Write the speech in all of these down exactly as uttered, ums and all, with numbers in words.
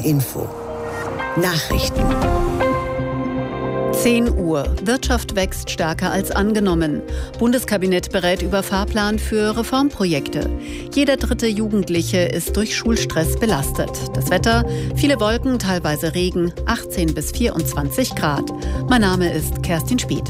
R Info. Nachrichten. zehn Uhr. Wirtschaft wächst stärker als angenommen. Bundeskabinett berät über Fahrplan für Reformprojekte. Jeder dritte Jugendliche ist durch Schulstress belastet. Das Wetter, viele Wolken, teilweise Regen, achtzehn bis vierundzwanzig Grad. Mein Name ist Kerstin Spieth.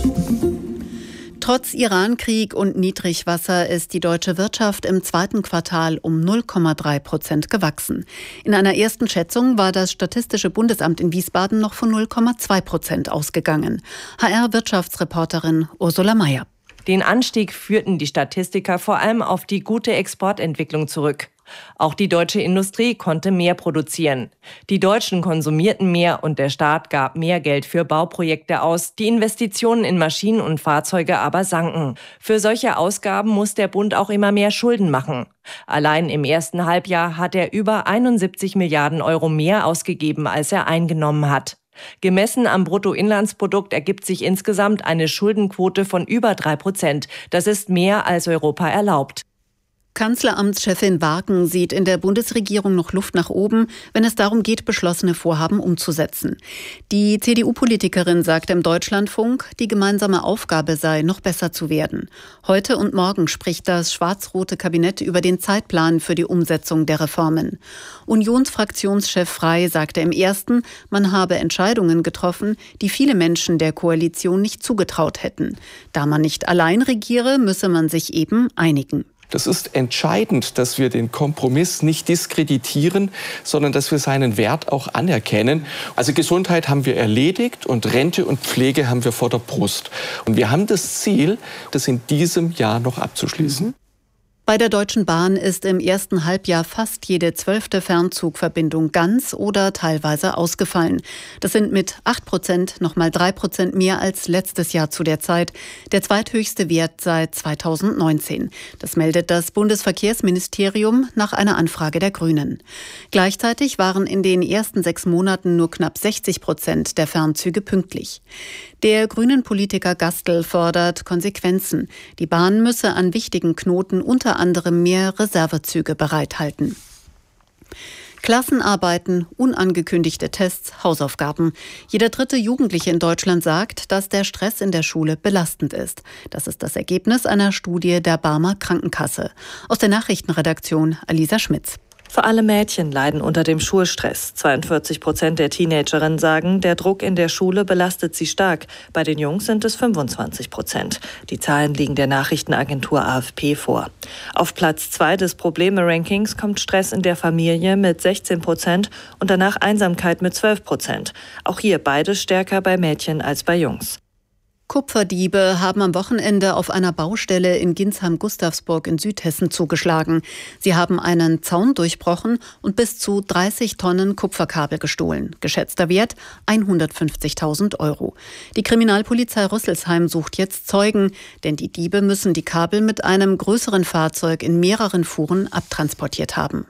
Trotz Irankrieg und Niedrigwasser ist die deutsche Wirtschaft im zweiten Quartal um null Komma drei Prozent gewachsen. In einer ersten Schätzung war das Statistische Bundesamt in Wiesbaden noch von null Komma zwei Prozent ausgegangen. H R-Wirtschaftsreporterin Ursula Mayer. Den Anstieg führten die Statistiker vor allem auf die gute Exportentwicklung zurück. Auch die deutsche Industrie konnte mehr produzieren. Die Deutschen konsumierten mehr und der Staat gab mehr Geld für Bauprojekte aus. Die Investitionen in Maschinen und Fahrzeuge aber sanken. Für solche Ausgaben muss der Bund auch immer mehr Schulden machen. Allein im ersten Halbjahr hat er über einundsiebzig Milliarden Euro mehr ausgegeben, als er eingenommen hat. Gemessen am Bruttoinlandsprodukt ergibt sich insgesamt eine Schuldenquote von über drei Prozent. Das ist mehr, als Europa erlaubt. Kanzleramtschefin Warken sieht in der Bundesregierung noch Luft nach oben, wenn es darum geht, beschlossene Vorhaben umzusetzen. Die C D U-Politikerin sagt im Deutschlandfunk, die gemeinsame Aufgabe sei, noch besser zu werden. Heute und morgen spricht das schwarz-rote Kabinett über den Zeitplan für die Umsetzung der Reformen. Unionsfraktionschef Frey sagte im ersten, man habe Entscheidungen getroffen, die viele Menschen der Koalition nicht zugetraut hätten. Da man nicht allein regiere, müsse man sich eben einigen. Das ist entscheidend, dass wir den Kompromiss nicht diskreditieren, sondern dass wir seinen Wert auch anerkennen. Also Gesundheit haben wir erledigt und Rente und Pflege haben wir vor der Brust. Und wir haben das Ziel, das in diesem Jahr noch abzuschließen. Bei der Deutschen Bahn ist im ersten Halbjahr fast jede zwölfte Fernzugverbindung ganz oder teilweise ausgefallen. Das sind mit acht Prozent nochmal drei Prozent mehr als letztes Jahr zu der Zeit. Der zweithöchste Wert seit zweitausendneunzehn. Das meldet das Bundesverkehrsministerium nach einer Anfrage der Grünen. Gleichzeitig waren in den ersten sechs Monaten nur knapp sechzig Prozent der Fernzüge pünktlich. Der Grünen-Politiker Gastl fordert Konsequenzen. Die Bahn müsse an wichtigen Knoten unter anderem mehr Reservezüge bereithalten. Klassenarbeiten, unangekündigte Tests, Hausaufgaben. Jeder dritte Jugendliche in Deutschland sagt, dass der Stress in der Schule belastend ist. Das ist das Ergebnis einer Studie der Barmer Krankenkasse. Aus der Nachrichtenredaktion Alisa Schmitz. Vor allem Mädchen leiden unter dem Schulstress. zweiundvierzig Prozent der Teenagerinnen sagen, der Druck in der Schule belastet sie stark. Bei den Jungs sind es fünfundzwanzig Prozent. Die Zahlen liegen der Nachrichtenagentur A F P vor. Auf Platz zwei des Probleme-Rankings kommt Stress in der Familie mit sechzehn Prozent und danach Einsamkeit mit zwölf Prozent. Auch hier beides stärker bei Mädchen als bei Jungs. Kupferdiebe haben am Wochenende auf einer Baustelle in Ginsheim-Gustavsburg in Südhessen zugeschlagen. Sie haben einen Zaun durchbrochen und bis zu dreißig Tonnen Kupferkabel gestohlen. Geschätzter Wert hundertfünfzigtausend Euro. Die Kriminalpolizei Rüsselsheim sucht jetzt Zeugen, denn die Diebe müssen die Kabel mit einem größeren Fahrzeug in mehreren Fuhren abtransportiert haben.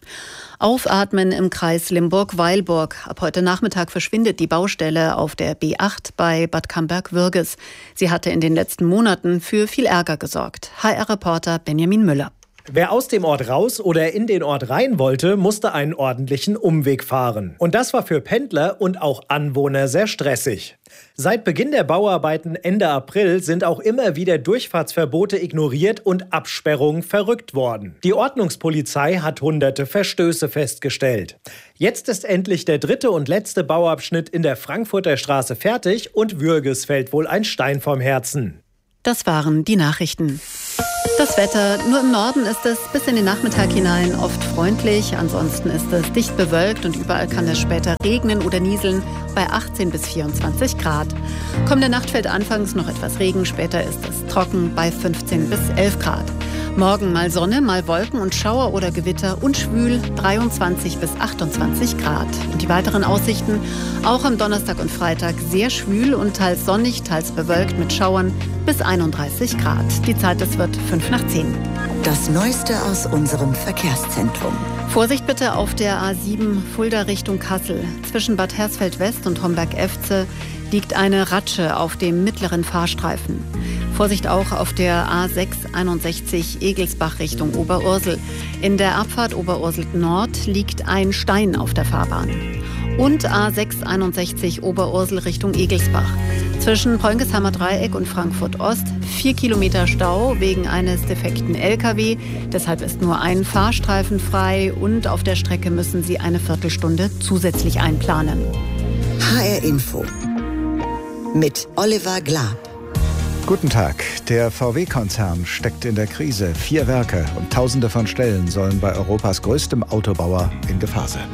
Aufatmen im Kreis Limburg-Weilburg. Ab heute Nachmittag verschwindet die Baustelle auf der B acht bei Bad Camberg-Würges. Sie hatte in den letzten Monaten für viel Ärger gesorgt. H R-Reporter Benjamin Müller. Wer aus dem Ort raus oder in den Ort rein wollte, musste einen ordentlichen Umweg fahren. Und das war für Pendler und auch Anwohner sehr stressig. Seit Beginn der Bauarbeiten Ende April sind auch immer wieder Durchfahrtsverbote ignoriert und Absperrungen verrückt worden. Die Ordnungspolizei hat hunderte Verstöße festgestellt. Jetzt ist endlich der dritte und letzte Bauabschnitt in der Frankfurter Straße fertig und Würges fällt wohl ein Stein vom Herzen. Das waren die Nachrichten. Das Wetter, nur im Norden ist es bis in den Nachmittag hinein oft freundlich. Ansonsten ist es dicht bewölkt und überall kann es später regnen oder nieseln bei achtzehn bis vierundzwanzig Grad. Kommende Nacht fällt anfangs noch etwas Regen, später ist es trocken bei fünfzehn bis elf Grad. Morgen mal Sonne, mal Wolken und Schauer oder Gewitter und schwül dreiundzwanzig bis achtundzwanzig Grad. Und die weiteren Aussichten, auch am Donnerstag und Freitag sehr schwül und teils sonnig, teils bewölkt mit Schauern bis einunddreißig Grad. Die Zeit, es wird fünf nach zehn. Das Neueste aus unserem Verkehrszentrum. Vorsicht bitte auf der A sieben Fulda Richtung Kassel. Zwischen Bad Hersfeld West und Homberg-Efze liegt eine Ratsche auf dem mittleren Fahrstreifen. Vorsicht auch auf der A sechs einundsechzig Egelsbach Richtung Oberursel. In der Abfahrt Oberursel Nord liegt ein Stein auf der Fahrbahn. Und A sechs einundsechzig Oberursel Richtung Egelsbach. Zwischen Preungesheimer Dreieck und Frankfurt Ost vier Kilometer Stau wegen eines defekten L K W. Deshalb ist nur ein Fahrstreifen frei und auf der Strecke müssen Sie eine Viertelstunde zusätzlich einplanen. H R Info mit Oliver Glab. Guten Tag. Der V W-Konzern steckt in der Krise. Vier Werke und Tausende von Stellen sollen bei Europas größtem Autobauer in Gefahr sein.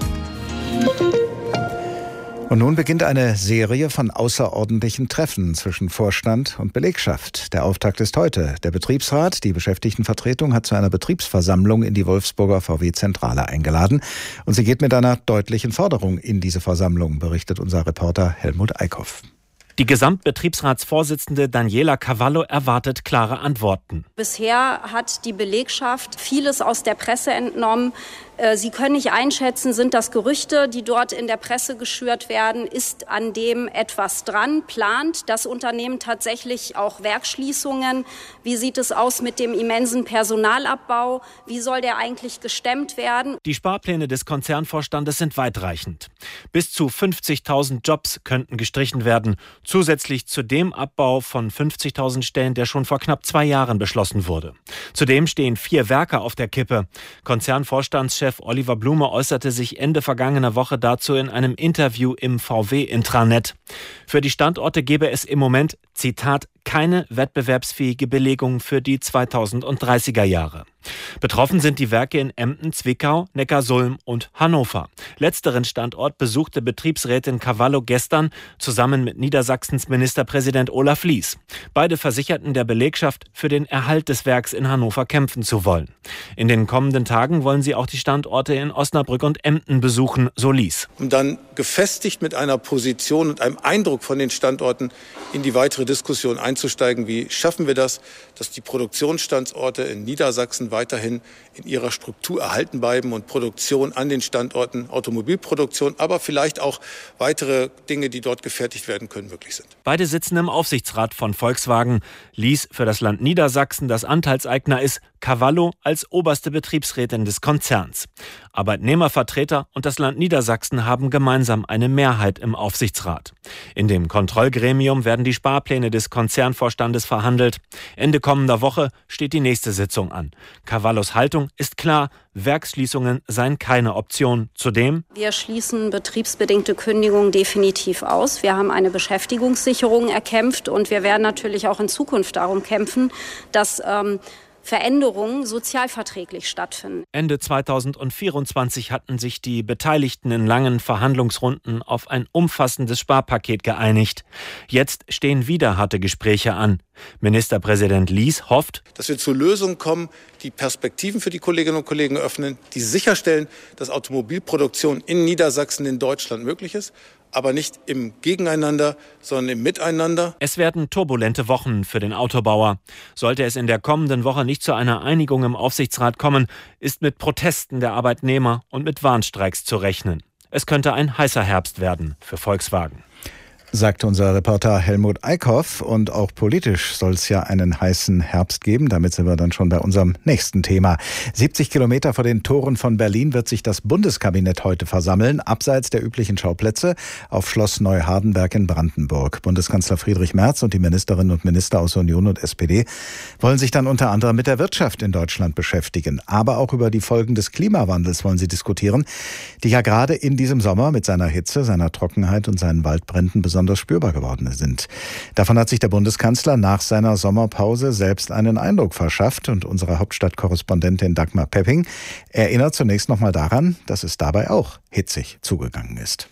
Und nun beginnt eine Serie von außerordentlichen Treffen zwischen Vorstand und Belegschaft. Der Auftakt ist heute. Der Betriebsrat, die Beschäftigtenvertretung, hat zu einer Betriebsversammlung in die Wolfsburger V W-Zentrale eingeladen. Und sie geht mit einer deutlichen Forderung in diese Versammlung, berichtet unser Reporter Helmut Eickhoff. Die Gesamtbetriebsratsvorsitzende Daniela Cavallo erwartet klare Antworten. Bisher hat die Belegschaft vieles aus der Presse entnommen. Sie können nicht einschätzen, sind das Gerüchte, die dort in der Presse geschürt werden? Ist an dem etwas dran? Plant das Unternehmen tatsächlich auch Werksschließungen? Wie sieht es aus mit dem immensen Personalabbau? Wie soll der eigentlich gestemmt werden? Die Sparpläne des Konzernvorstandes sind weitreichend. Bis zu fünfzigtausend Jobs könnten gestrichen werden, zusätzlich zu dem Abbau von fünfzigtausend Stellen, der schon vor knapp zwei Jahren beschlossen wurde. Zudem stehen vier Werke auf der Kippe. Konzernvorstandschef Oliver Blume äußerte sich Ende vergangener Woche dazu in einem Interview im V W-Intranet. Für die Standorte gebe es im Moment, Zitat, keine wettbewerbsfähige Belegung für die zweitausenddreißiger Jahre. Betroffen sind die Werke in Emden, Zwickau, Neckarsulm und Hannover. Letzteren Standort besuchte Betriebsrätin Cavallo gestern zusammen mit Niedersachsens Ministerpräsident Olaf Lies. Beide versicherten der Belegschaft, für den Erhalt des Werks in Hannover kämpfen zu wollen. In den kommenden Tagen wollen sie auch die Standorte in Osnabrück und Emden besuchen, so Lies. Um dann gefestigt mit einer Position und einem Eindruck von den Standorten in die weitere Diskussion einzusteigen. Wie schaffen wir das, dass die Produktionsstandorte in Niedersachsen weiterhin in ihrer Struktur erhalten bleiben und Produktion an den Standorten, Automobilproduktion, aber vielleicht auch weitere Dinge, die dort gefertigt werden können, möglich sind. Beide sitzen im Aufsichtsrat von Volkswagen. Lies für das Land Niedersachsen das Anteilseigner ist, Cavallo als oberste Betriebsrätin des Konzerns. Arbeitnehmervertreter und das Land Niedersachsen haben gemeinsam eine Mehrheit im Aufsichtsrat. In dem Kontrollgremium werden die Sparpläne des Konzernvorstandes verhandelt. Ende kommender Woche steht die nächste Sitzung an. Cavallos Haltung ist klar, Werksschließungen seien keine Option. Zudem: Wir schließen betriebsbedingte Kündigungen definitiv aus. Wir haben eine Beschäftigungssicherung erkämpft und wir werden natürlich auch in Zukunft darum kämpfen, dass ähm, Veränderungen sozialverträglich stattfinden. Ende zweitausendvierundzwanzig hatten sich die Beteiligten in langen Verhandlungsrunden auf ein umfassendes Sparpaket geeinigt. Jetzt stehen wieder harte Gespräche an. Ministerpräsident Lies hofft, dass wir zu Lösungen kommen, die Perspektiven für die Kolleginnen und Kollegen öffnen, die sicherstellen, dass Automobilproduktion in Niedersachsen, in Deutschland möglich ist, aber nicht im Gegeneinander, sondern im Miteinander. Es werden turbulente Wochen für den Autobauer. Sollte es in der kommenden Woche nicht zu einer Einigung im Aufsichtsrat kommen, ist mit Protesten der Arbeitnehmer und mit Warnstreiks zu rechnen. Es könnte ein heißer Herbst werden für Volkswagen. Sagt unser Reporter Helmut Eickhoff. Und auch politisch soll es ja einen heißen Herbst geben. Damit sind wir dann schon bei unserem nächsten Thema. siebzig Kilometer vor den Toren von Berlin wird sich das Bundeskabinett heute versammeln, abseits der üblichen Schauplätze auf Schloss Neuhardenberg in Brandenburg. Bundeskanzler Friedrich Merz und die Ministerinnen und Minister aus Union und S P D wollen sich dann unter anderem mit der Wirtschaft in Deutschland beschäftigen. Aber auch über die Folgen des Klimawandels wollen sie diskutieren, die ja gerade in diesem Sommer mit seiner Hitze, seiner Trockenheit und seinen Waldbränden besonders besonders spürbar geworden sind. Davon hat sich der Bundeskanzler nach seiner Sommerpause selbst einen Eindruck verschafft und unsere Hauptstadtkorrespondentin Dagmar Pepping erinnert zunächst noch mal daran, dass es dabei auch hitzig zugegangen ist.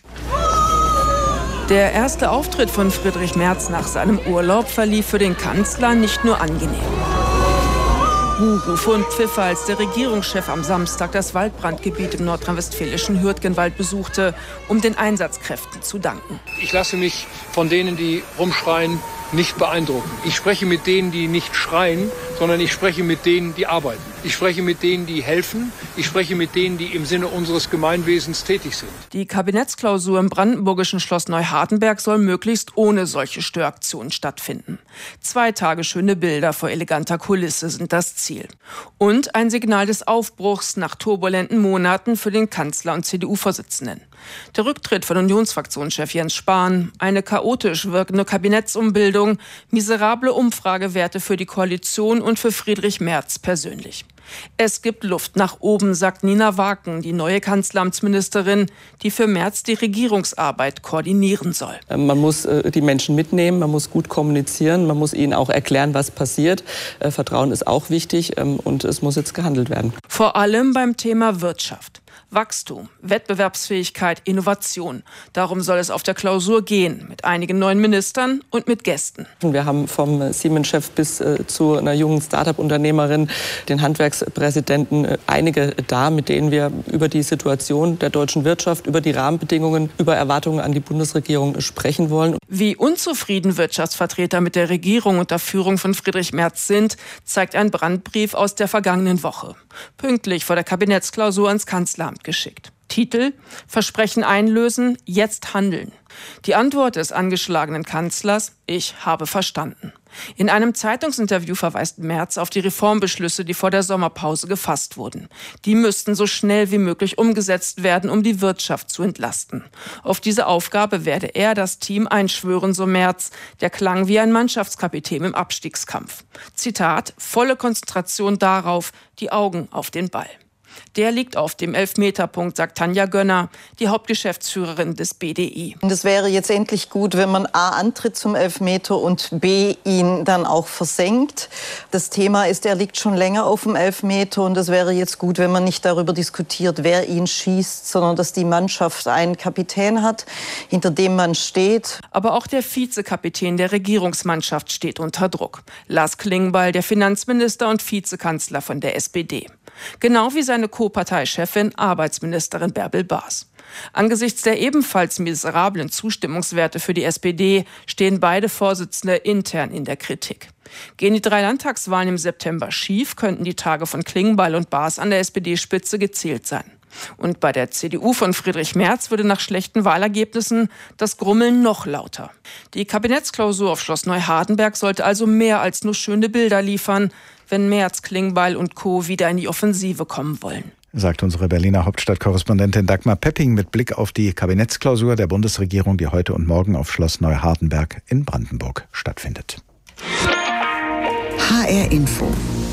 Der erste Auftritt von Friedrich Merz nach seinem Urlaub verlief für den Kanzler nicht nur angenehm. Buhrufe und Pfiffe, als der Regierungschef am Samstag das Waldbrandgebiet im nordrhein-westfälischen Hürtgenwald besuchte, um den Einsatzkräften zu danken. Ich lasse mich von denen, die rumschreien, nicht beeindrucken. Ich spreche mit denen, die nicht schreien, sondern ich spreche mit denen, die arbeiten. Ich spreche mit denen, die helfen. Ich spreche mit denen, die im Sinne unseres Gemeinwesens tätig sind. Die Kabinettsklausur im brandenburgischen Schloss Neuhardenberg soll möglichst ohne solche Störaktionen stattfinden. Zwei Tage schöne Bilder vor eleganter Kulisse sind das Ziel. Und ein Signal des Aufbruchs nach turbulenten Monaten für den Kanzler und C D U-Vorsitzenden. Der Rücktritt von Unionsfraktionschef Jens Spahn, eine chaotisch wirkende Kabinettsumbildung, miserable Umfragewerte für die Koalition und für Friedrich Merz persönlich. Es gibt Luft nach oben, sagt Nina Waken, die neue Kanzleramtsministerin, die für Merz die Regierungsarbeit koordinieren soll. Man muss äh, die Menschen mitnehmen, man muss gut kommunizieren, man muss ihnen auch erklären, was passiert. Äh, Vertrauen ist auch wichtig ähm, und es muss jetzt gehandelt werden. Vor allem beim Thema Wirtschaft. Wachstum, Wettbewerbsfähigkeit, Innovation. Darum soll es auf der Klausur gehen, mit einigen neuen Ministern und mit Gästen. Wir haben vom Siemens-Chef bis äh, zu einer jungen Start-up-Unternehmerin, den Handwerkspräsidenten, äh, einige da, mit denen wir über die Situation der deutschen Wirtschaft, über die Rahmenbedingungen, über Erwartungen an die Bundesregierung sprechen wollen. Wie unzufrieden Wirtschaftsvertreter mit der Regierung unter Führung von Friedrich Merz sind, zeigt ein Brandbrief aus der vergangenen Woche. Pünktlich vor der Kabinettsklausur ans Kanzleramt geschickt. Titel: Versprechen einlösen, jetzt handeln. Die Antwort des angeschlagenen Kanzlers: Ich habe verstanden. In einem Zeitungsinterview verweist Merz auf die Reformbeschlüsse, die vor der Sommerpause gefasst wurden. Die müssten so schnell wie möglich umgesetzt werden, um die Wirtschaft zu entlasten. Auf diese Aufgabe werde er das Team einschwören, so Merz. Der klang wie ein Mannschaftskapitän im Abstiegskampf. Zitat: Volle Konzentration darauf, die Augen auf den Ball. Der liegt auf dem Elfmeterpunkt, sagt Tanja Gönner, die Hauptgeschäftsführerin des B D I. Und es wäre jetzt endlich gut, wenn man A antritt zum Elfmeter und B ihn dann auch versenkt. Das Thema ist, er liegt schon länger auf dem Elfmeter und es wäre jetzt gut, wenn man nicht darüber diskutiert, wer ihn schießt, sondern dass die Mannschaft einen Kapitän hat, hinter dem man steht. Aber auch der Vizekapitän der Regierungsmannschaft steht unter Druck. Lars Klingbeil, der Finanzminister und Vizekanzler von der S P D. Genau wie seine Co-Parteichefin, Arbeitsministerin Bärbel Baas. Angesichts der ebenfalls miserablen Zustimmungswerte für die S P D stehen beide Vorsitzende intern in der Kritik. Gehen die drei Landtagswahlen im September schief, könnten die Tage von Klingbeil und Baas an der S P D-Spitze gezählt sein. Und bei der C D U von Friedrich Merz würde nach schlechten Wahlergebnissen das Grummeln noch lauter. Die Kabinettsklausur auf Schloss Neuhardenberg sollte also mehr als nur schöne Bilder liefern, wenn Merz, Klingbeil und Co. wieder in die Offensive kommen wollen. Sagt unsere Berliner Hauptstadtkorrespondentin Dagmar Pepping mit Blick auf die Kabinettsklausur der Bundesregierung, die heute und morgen auf Schloss Neuhardenberg in Brandenburg stattfindet. H R Info.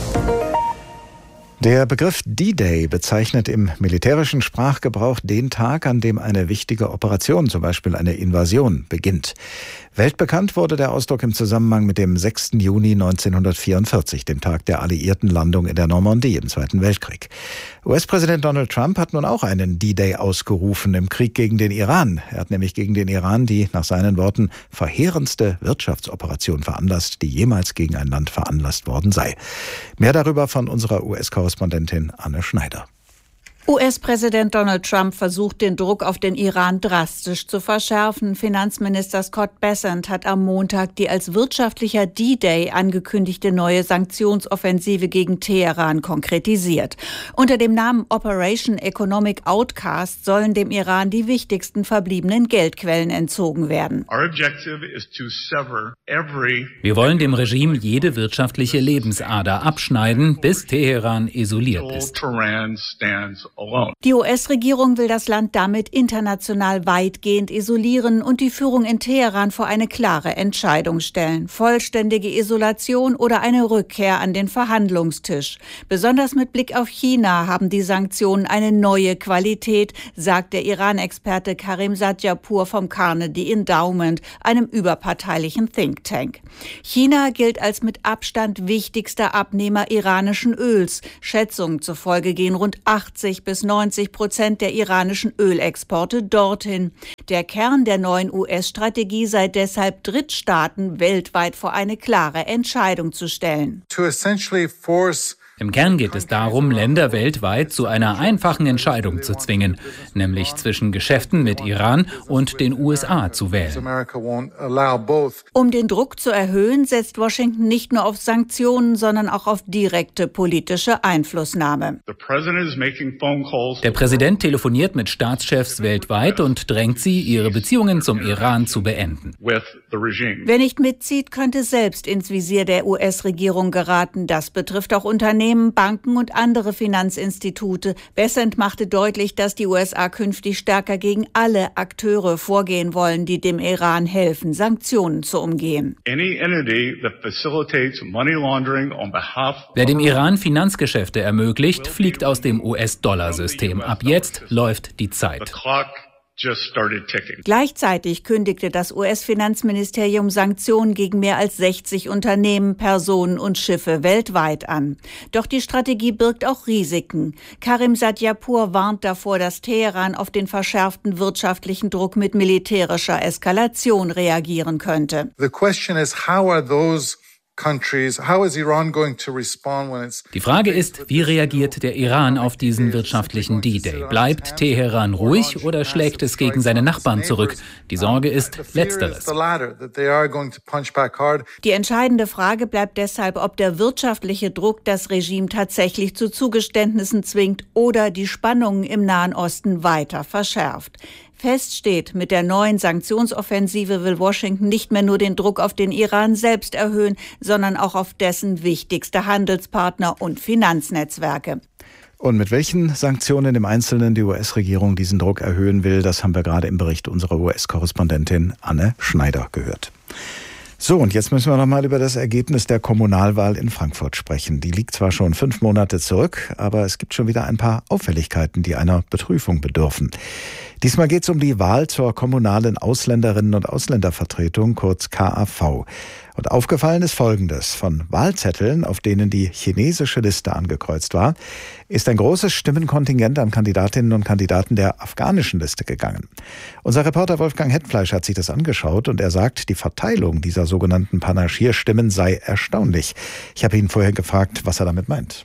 Der Begriff D-Day bezeichnet im militärischen Sprachgebrauch den Tag, an dem eine wichtige Operation, zum Beispiel eine Invasion, beginnt. Weltbekannt wurde der Ausdruck im Zusammenhang mit dem sechsten Juni neunzehnhundertvierundvierzig, dem Tag der alliierten Landung in der Normandie im Zweiten Weltkrieg. U S-Präsident Donald Trump hat nun auch einen D-Day ausgerufen im Krieg gegen den Iran. Er hat nämlich gegen den Iran die, nach seinen Worten, verheerendste Wirtschaftsoperation veranlasst, die jemals gegen ein Land veranlasst worden sei. Mehr darüber von unserer U S-Korrespondentin Anne Schneider. U S-Präsident Donald Trump versucht, den Druck auf den Iran drastisch zu verschärfen. Finanzminister Scott Bessent hat am Montag die als wirtschaftlicher D-Day angekündigte neue Sanktionsoffensive gegen Teheran konkretisiert. Unter dem Namen Operation Economic Outcast sollen dem Iran die wichtigsten verbliebenen Geldquellen entzogen werden. Wir wollen dem Regime jede wirtschaftliche Lebensader abschneiden, bis Teheran isoliert ist. Die U S-Regierung will das Land damit international weitgehend isolieren und die Führung in Teheran vor eine klare Entscheidung stellen. Vollständige Isolation oder eine Rückkehr an den Verhandlungstisch. Besonders mit Blick auf China haben die Sanktionen eine neue Qualität, sagt der Iran-Experte Karim Sadjapur vom Carnegie Endowment, einem überparteilichen Think Tank. China gilt als mit Abstand wichtigster Abnehmer iranischen Öls. Schätzungen zufolge gehen rund achtzig bis neunzig Prozent der iranischen Ölexporte dorthin. Der Kern der neuen U S-Strategie sei deshalb, Drittstaaten weltweit vor eine klare Entscheidung zu stellen. Im Kern geht es darum, Länder weltweit zu einer einfachen Entscheidung zu zwingen, nämlich zwischen Geschäften mit Iran und den U S A zu wählen. Um den Druck zu erhöhen, setzt Washington nicht nur auf Sanktionen, sondern auch auf direkte politische Einflussnahme. Der Präsident telefoniert mit Staatschefs weltweit und drängt sie, ihre Beziehungen zum Iran zu beenden. Wer nicht mitzieht, könnte selbst ins Visier der U S-Regierung geraten. Das betrifft auch Unternehmen, Banken und andere Finanzinstitute. Bessent machte deutlich, dass die U S A künftig stärker gegen alle Akteure vorgehen wollen, die dem Iran helfen, Sanktionen zu umgehen. Wer dem Iran Finanzgeschäfte ermöglicht, fliegt aus dem U S-Dollar-System. Ab jetzt läuft die Zeit. Gleichzeitig kündigte das U S-Finanzministerium Sanktionen gegen mehr als sechzig Unternehmen, Personen und Schiffe weltweit an. Doch die Strategie birgt auch Risiken. Karim Satyapur warnt davor, dass Teheran auf den verschärften wirtschaftlichen Druck mit militärischer Eskalation reagieren könnte. The question is, how are those Die Frage ist, wie reagiert der Iran auf diesen wirtschaftlichen D-Day? Bleibt Teheran ruhig oder schlägt es gegen seine Nachbarn zurück? Die Sorge ist Letzteres. Die entscheidende Frage bleibt deshalb, ob der wirtschaftliche Druck das Regime tatsächlich zu Zugeständnissen zwingt oder die Spannungen im Nahen Osten weiter verschärft. Fest steht, mit der neuen Sanktionsoffensive will Washington nicht mehr nur den Druck auf den Iran selbst erhöhen, sondern auch auf dessen wichtigste Handelspartner und Finanznetzwerke. Und mit welchen Sanktionen im Einzelnen die U S-Regierung diesen Druck erhöhen will, das haben wir gerade im Bericht unserer U S-Korrespondentin Anne Schneider gehört. So, und jetzt müssen wir noch mal über das Ergebnis der Kommunalwahl in Frankfurt sprechen. Die liegt zwar schon fünf Monate zurück, aber es gibt schon wieder ein paar Auffälligkeiten, die einer Betrüfung bedürfen. Diesmal geht es um die Wahl zur kommunalen Ausländerinnen- und Ausländervertretung, kurz K A V. Und aufgefallen ist Folgendes. Von Wahlzetteln, auf denen die chinesische Liste angekreuzt war, ist ein großes Stimmenkontingent an Kandidatinnen und Kandidaten der afghanischen Liste gegangen. Unser Reporter Wolfgang Hetfleisch hat sich das angeschaut und er sagt, die Verteilung dieser sogenannten Panaschierstimmen sei erstaunlich. Ich habe ihn vorher gefragt, was er damit meint.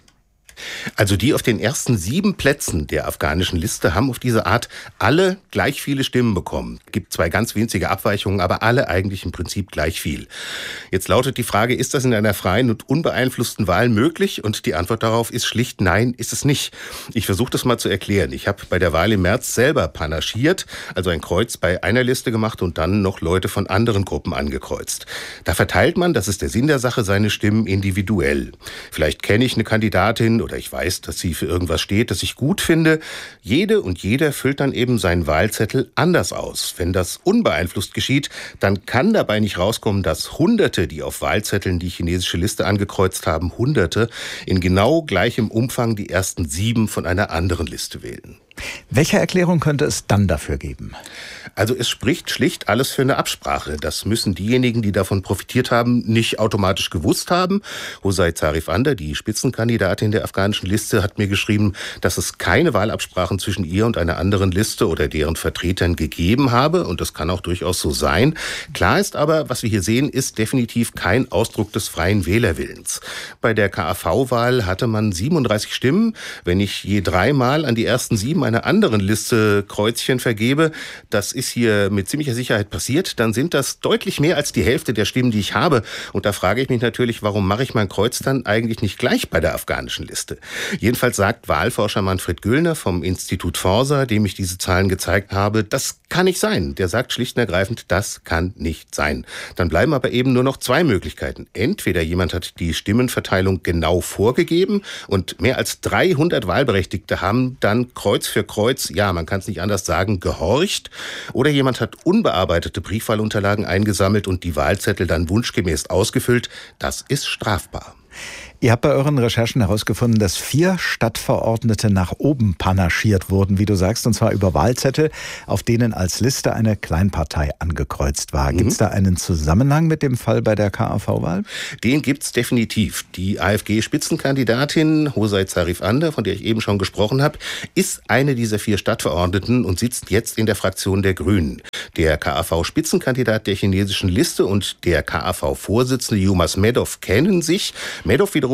Also die auf den ersten sieben Plätzen der afghanischen Liste haben auf diese Art alle gleich viele Stimmen bekommen. Es gibt zwei ganz winzige Abweichungen, aber alle eigentlich im Prinzip gleich viel. Jetzt lautet die Frage, ist das in einer freien und unbeeinflussten Wahl möglich? Und die Antwort darauf ist schlicht nein, ist es nicht. Ich versuche das mal zu erklären. Ich habe bei der Wahl im März selber panaschiert, also ein Kreuz bei einer Liste gemacht und dann noch Leute von anderen Gruppen angekreuzt. Da verteilt man, das ist der Sinn der Sache, seine Stimmen individuell. Vielleicht kenne ich eine Kandidatin oder ich weiß, dass sie für irgendwas steht, das ich gut finde. Jede und jeder füllt dann eben seinen Wahlzettel anders aus. Wenn das unbeeinflusst geschieht, dann kann dabei nicht rauskommen, dass Hunderte, die auf Wahlzetteln die chinesische Liste angekreuzt haben, Hunderte in genau gleichem Umfang die ersten sieben von einer anderen Liste wählen. Welche Erklärung könnte es dann dafür geben? Also es spricht schlicht alles für eine Absprache. Das müssen diejenigen, die davon profitiert haben, nicht automatisch gewusst haben. Hosay Zarif-Ander, die Spitzenkandidatin der afghanischen Liste, hat mir geschrieben, dass es keine Wahlabsprachen zwischen ihr und einer anderen Liste oder deren Vertretern gegeben habe. Und das kann auch durchaus so sein. Klar ist aber, was wir hier sehen, ist definitiv kein Ausdruck des freien Wählerwillens. Bei der K A V-Wahl hatte man siebenunddreißig Stimmen. Wenn ich je dreimal an die ersten sieben einer anderen Liste Kreuzchen vergebe, das ist hier mit ziemlicher Sicherheit passiert, dann sind das deutlich mehr als die Hälfte der Stimmen, die ich habe. Und da frage ich mich natürlich, warum mache ich mein Kreuz dann eigentlich nicht gleich bei der afghanischen Liste? Jedenfalls sagt Wahlforscher Manfred Güllner vom Institut Forsa, dem ich diese Zahlen gezeigt habe, das kann nicht sein. Der sagt schlicht und ergreifend, das kann nicht sein. Dann bleiben aber eben nur noch zwei Möglichkeiten. Entweder jemand hat die Stimmenverteilung genau vorgegeben und mehr als dreihundert Wahlberechtigte haben dann Kreuz für Kreuz, ja, man kann es nicht anders sagen, gehorcht. Oder jemand hat unbearbeitete Briefwahlunterlagen eingesammelt und die Wahlzettel dann wunschgemäß ausgefüllt. Das ist strafbar. Ihr habt bei euren Recherchen herausgefunden, dass vier Stadtverordnete nach oben panaschiert wurden, wie du sagst, und zwar über Wahlzettel, auf denen als Liste eine Kleinpartei angekreuzt war. Mhm. Gibt es da einen Zusammenhang mit dem Fall bei der K A V-Wahl? Den gibt's definitiv. Die AfG-Spitzenkandidatin Hosay Zarif-Ander, von der ich eben schon gesprochen habe, ist eine dieser vier Stadtverordneten und sitzt jetzt in der Fraktion der Grünen. Der K A V-Spitzenkandidat der chinesischen Liste und der K A V-Vorsitzende Yilmaz Medov kennen sich. Medov wiederum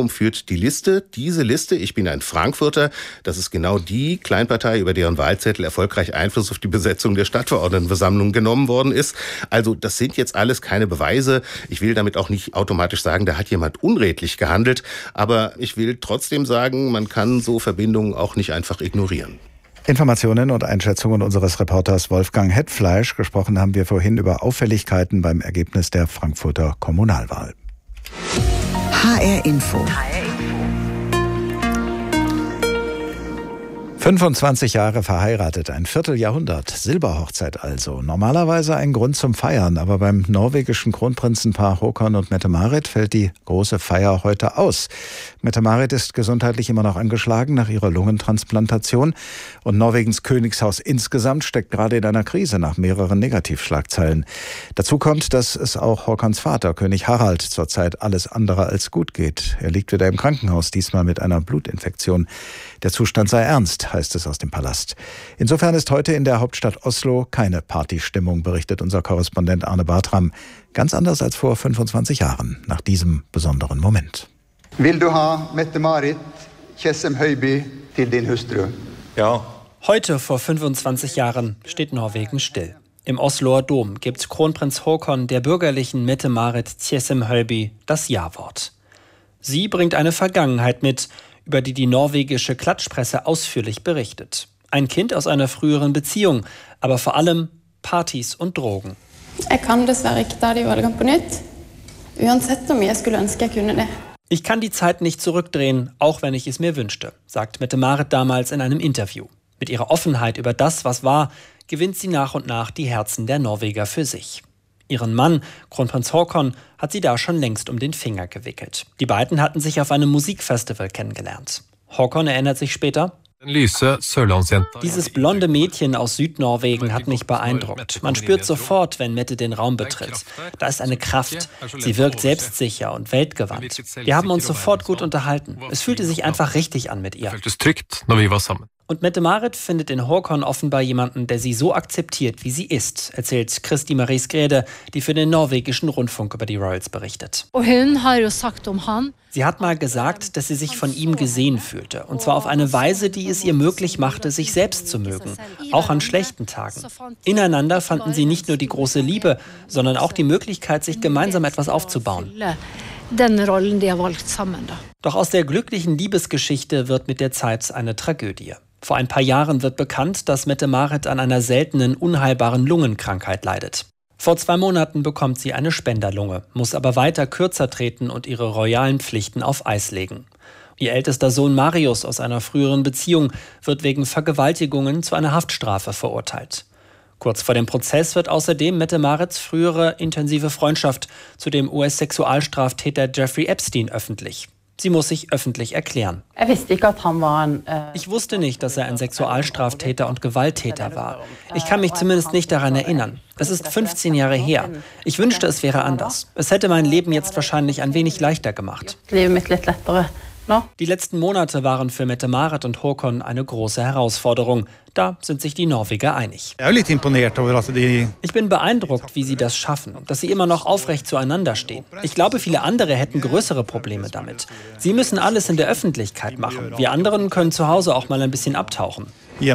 Forum führt die Liste. Diese Liste, ich bin ein Frankfurter, das ist genau die Kleinpartei, über deren Wahlzettel erfolgreich Einfluss auf die Besetzung der Stadtverordnetenversammlung genommen worden ist. Also das sind jetzt alles keine Beweise. Ich will damit auch nicht automatisch sagen, da hat jemand unredlich gehandelt. Aber ich will trotzdem sagen, man kann so Verbindungen auch nicht einfach ignorieren. Informationen und Einschätzungen unseres Reporters Wolfgang Hetfleisch. Gesprochen haben wir vorhin über Auffälligkeiten beim Ergebnis der Frankfurter Kommunalwahl. H R Info. fünfundzwanzig Jahre verheiratet, ein Vierteljahrhundert, Silberhochzeit also. Normalerweise ein Grund zum Feiern, aber beim norwegischen Kronprinzenpaar Håkon und Mette-Marit fällt die große Feier heute aus. Mette-Marit ist gesundheitlich immer noch angeschlagen nach ihrer Lungentransplantation und Norwegens Königshaus insgesamt steckt gerade in einer Krise nach mehreren Negativschlagzeilen. Dazu kommt, dass es auch Håkons Vater, König Harald, zurzeit alles andere als gut geht. Er liegt wieder im Krankenhaus, diesmal mit einer Blutinfektion. Der Zustand sei ernst, heißt es aus dem Palast. Insofern ist heute in der Hauptstadt Oslo keine Partystimmung, berichtet unser Korrespondent Arne Bartram. Ganz anders als vor fünfundzwanzig Jahren, nach diesem besonderen Moment. Will du ha Mette-Marit Tjessem Høiby til din hustru? Ja. Heute vor fünfundzwanzig Jahren steht Norwegen still. Im Osloer Dom gibt Kronprinz Håkon der bürgerlichen Mette-Marit Tjessem Høiby das Ja-Wort. Sie bringt eine Vergangenheit mit, über die die norwegische Klatschpresse ausführlich berichtet. Ein Kind aus einer früheren Beziehung, aber vor allem Partys und Drogen. Ich kann dessverre ikke ta de valgene på nytt, uansett om jeg skulle ønske jeg kunne det. Ich kann die Zeit nicht zurückdrehen, auch wenn ich es mir wünschte, sagt Mette-Marit damals in einem Interview. Mit ihrer Offenheit über das, was war, gewinnt sie nach und nach die Herzen der Norweger für sich. Ihren Mann, Kronprinz Håkon, hat sie da schon längst um den Finger gewickelt. Die beiden hatten sich auf einem Musikfestival kennengelernt. Håkon erinnert sich später: Dieses blonde Mädchen aus Südnorwegen hat mich beeindruckt. Man spürt sofort, wenn Mette den Raum betritt. Da ist eine Kraft. Sie wirkt selbstsicher und weltgewandt. Wir haben uns sofort gut unterhalten. Es fühlte sich einfach richtig an mit ihr. Und Mette-Marit findet in Håkon offenbar jemanden, der sie so akzeptiert, wie sie ist, erzählt Kristi Marie Skrede, die für den norwegischen Rundfunk über die Royals berichtet. Sie hat mal gesagt, dass sie sich von ihm gesehen fühlte. Und zwar auf eine Weise, die es ihr möglich machte, sich selbst zu mögen. Auch an schlechten Tagen. Ineinander fanden sie nicht nur die große Liebe, sondern auch die Möglichkeit, sich gemeinsam etwas aufzubauen. Doch aus der glücklichen Liebesgeschichte wird mit der Zeit eine Tragödie. Vor ein paar Jahren wird bekannt, dass Mette-Marit an einer seltenen, unheilbaren Lungenkrankheit leidet. Vor zwei Monaten bekommt sie eine Spenderlunge, muss aber weiter kürzer treten und ihre royalen Pflichten auf Eis legen. Ihr ältester Sohn Marius aus einer früheren Beziehung wird wegen Vergewaltigungen zu einer Haftstrafe verurteilt. Kurz vor dem Prozess wird außerdem Mette-Marits frühere intensive Freundschaft zu dem U S-Sexualstraftäter Jeffrey Epstein öffentlich. Sie muss sich öffentlich erklären. Ich wusste nicht, dass er ein Sexualstraftäter und Gewalttäter war. Ich kann mich zumindest nicht daran erinnern. Es ist fünfzehn Jahre her. Ich wünschte, es wäre anders. Es hätte mein Leben jetzt wahrscheinlich ein wenig leichter gemacht. Die letzten Monate waren für Mette-Marit und Håkon eine große Herausforderung. Da sind sich die Norweger einig. Ich bin beeindruckt, wie sie das schaffen, dass sie immer noch aufrecht zueinander stehen. Ich glaube, viele andere hätten größere Probleme damit. Sie müssen alles in der Öffentlichkeit machen. Wir anderen können zu Hause auch mal ein bisschen abtauchen. Ich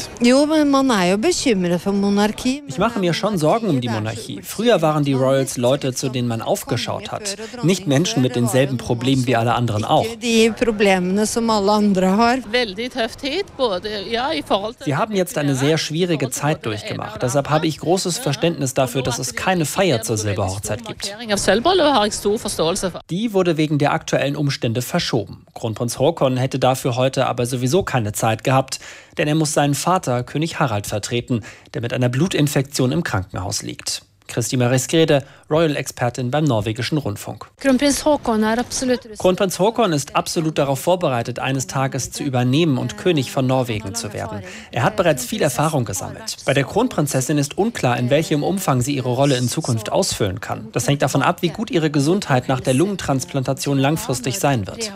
mache mir schon Sorgen um die Monarchie. Früher waren die Royals Leute, zu denen man aufgeschaut hat. Nicht Menschen mit denselben Problemen wie alle anderen auch. Sie haben jetzt eine sehr schwierige Zeit durchgemacht. Deshalb habe ich großes Verständnis dafür, dass es keine Feier zur Silberhochzeit gibt. Die wurde wegen der aktuellen Umstände verschoben. Kronprinz Håkon hätte dafür heute aber sowieso keine Zeit gehabt, denn er muss seinen Vater, König Harald, vertreten, der mit einer Blutinfektion im Krankenhaus liegt. Kristi Marie Skrede, Royal-Expertin beim norwegischen Rundfunk. Kronprinz Håkon ist absolut darauf vorbereitet, eines Tages zu übernehmen und König von Norwegen zu werden. Er hat bereits viel Erfahrung gesammelt. Bei der Kronprinzessin ist unklar, in welchem Umfang sie ihre Rolle in Zukunft ausfüllen kann. Das hängt davon ab, wie gut ihre Gesundheit nach der Lungentransplantation langfristig sein wird.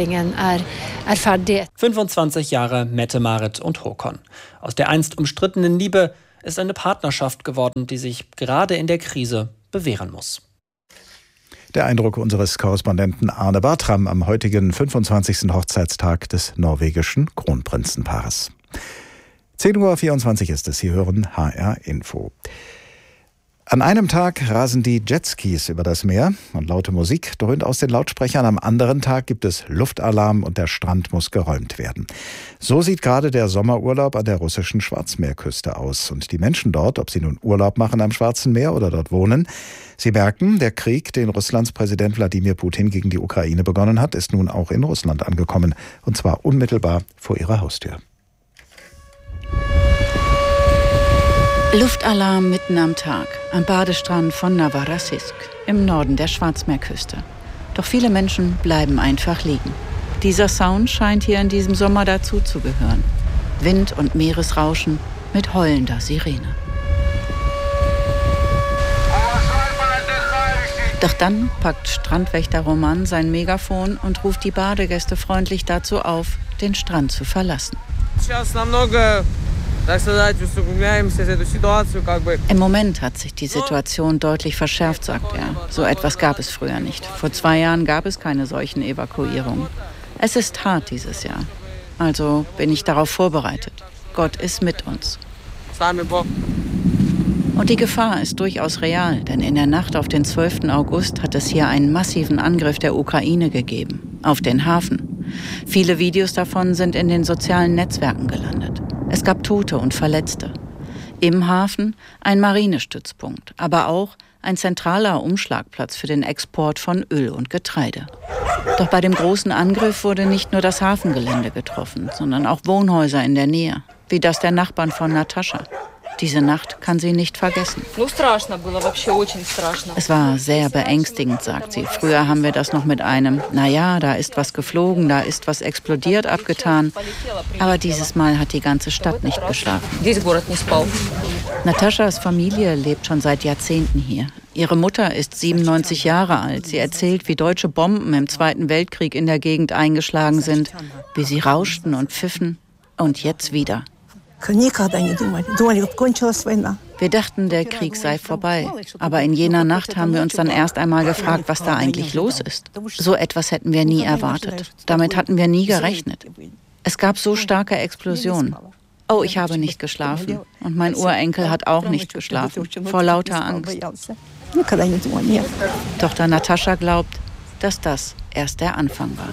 fünfundzwanzig Jahre Mette-Marit und Håkon. Aus der einst umstrittenen Liebe ist eine Partnerschaft geworden, die sich gerade in der Krise bewähren muss. Der Eindruck unseres Korrespondenten Arne Bartram am heutigen fünfundzwanzigsten Hochzeitstag des norwegischen Kronprinzenpaares. zehn Uhr vierundzwanzig ist es, Sie hören H R Info. An einem Tag rasen die Jetskis über das Meer und laute Musik dröhnt aus den Lautsprechern. Am anderen Tag gibt es Luftalarm und der Strand muss geräumt werden. So sieht gerade der Sommerurlaub an der russischen Schwarzmeerküste aus. Und die Menschen dort, ob sie nun Urlaub machen am Schwarzen Meer oder dort wohnen, sie merken, der Krieg, den Russlands Präsident Wladimir Putin gegen die Ukraine begonnen hat, ist nun auch in Russland angekommen. Und zwar unmittelbar vor ihrer Haustür. Luftalarm mitten am Tag am Badestrand von Novorossiysk im Norden der Schwarzmeerküste. Doch viele Menschen bleiben einfach liegen. Dieser Sound scheint hier in diesem Sommer dazuzugehören. Wind und Meeresrauschen mit heulender Sirene. Doch dann packt Strandwächter Roman sein Megafon und ruft die Badegäste freundlich dazu auf, den Strand zu verlassen. Im Moment hat sich die Situation deutlich verschärft, sagt er. So etwas gab es früher nicht. Vor zwei Jahren gab es keine solchen Evakuierungen. Es ist hart dieses Jahr. Also bin ich darauf vorbereitet. Gott ist mit uns. Und die Gefahr ist durchaus real, denn in der Nacht auf den zwölften August hat es hier einen massiven Angriff der Ukraine gegeben. Auf den Hafen. Viele Videos davon sind in den sozialen Netzwerken gelandet. Es gab Tote und Verletzte. Im Hafen ein Marinestützpunkt, aber auch ein zentraler Umschlagplatz für den Export von Öl und Getreide. Doch bei dem großen Angriff wurde nicht nur das Hafengelände getroffen, sondern auch Wohnhäuser in der Nähe, wie das der Nachbarn von Natascha. Diese Nacht kann sie nicht vergessen. Es war sehr beängstigend, sagt sie. Früher haben wir das noch mit einem, naja, da ist was geflogen, da ist was explodiert, abgetan. Aber dieses Mal hat die ganze Stadt nicht geschlafen. Nataschas Familie lebt schon seit Jahrzehnten hier. Ihre Mutter ist siebenundneunzig Jahre alt. Sie erzählt, wie deutsche Bomben im Zweiten Weltkrieg in der Gegend eingeschlagen sind, wie sie rauschten und pfiffen und jetzt wieder. Wir dachten, der Krieg sei vorbei. Aber in jener Nacht haben wir uns dann erst einmal gefragt, was da eigentlich los ist. So etwas hätten wir nie erwartet. Damit hatten wir nie gerechnet. Es gab so starke Explosionen. Oh, ich habe nicht geschlafen. Und mein Urenkel hat auch nicht geschlafen. Vor lauter Angst. Tochter Natascha glaubt, dass das erst der Anfang war.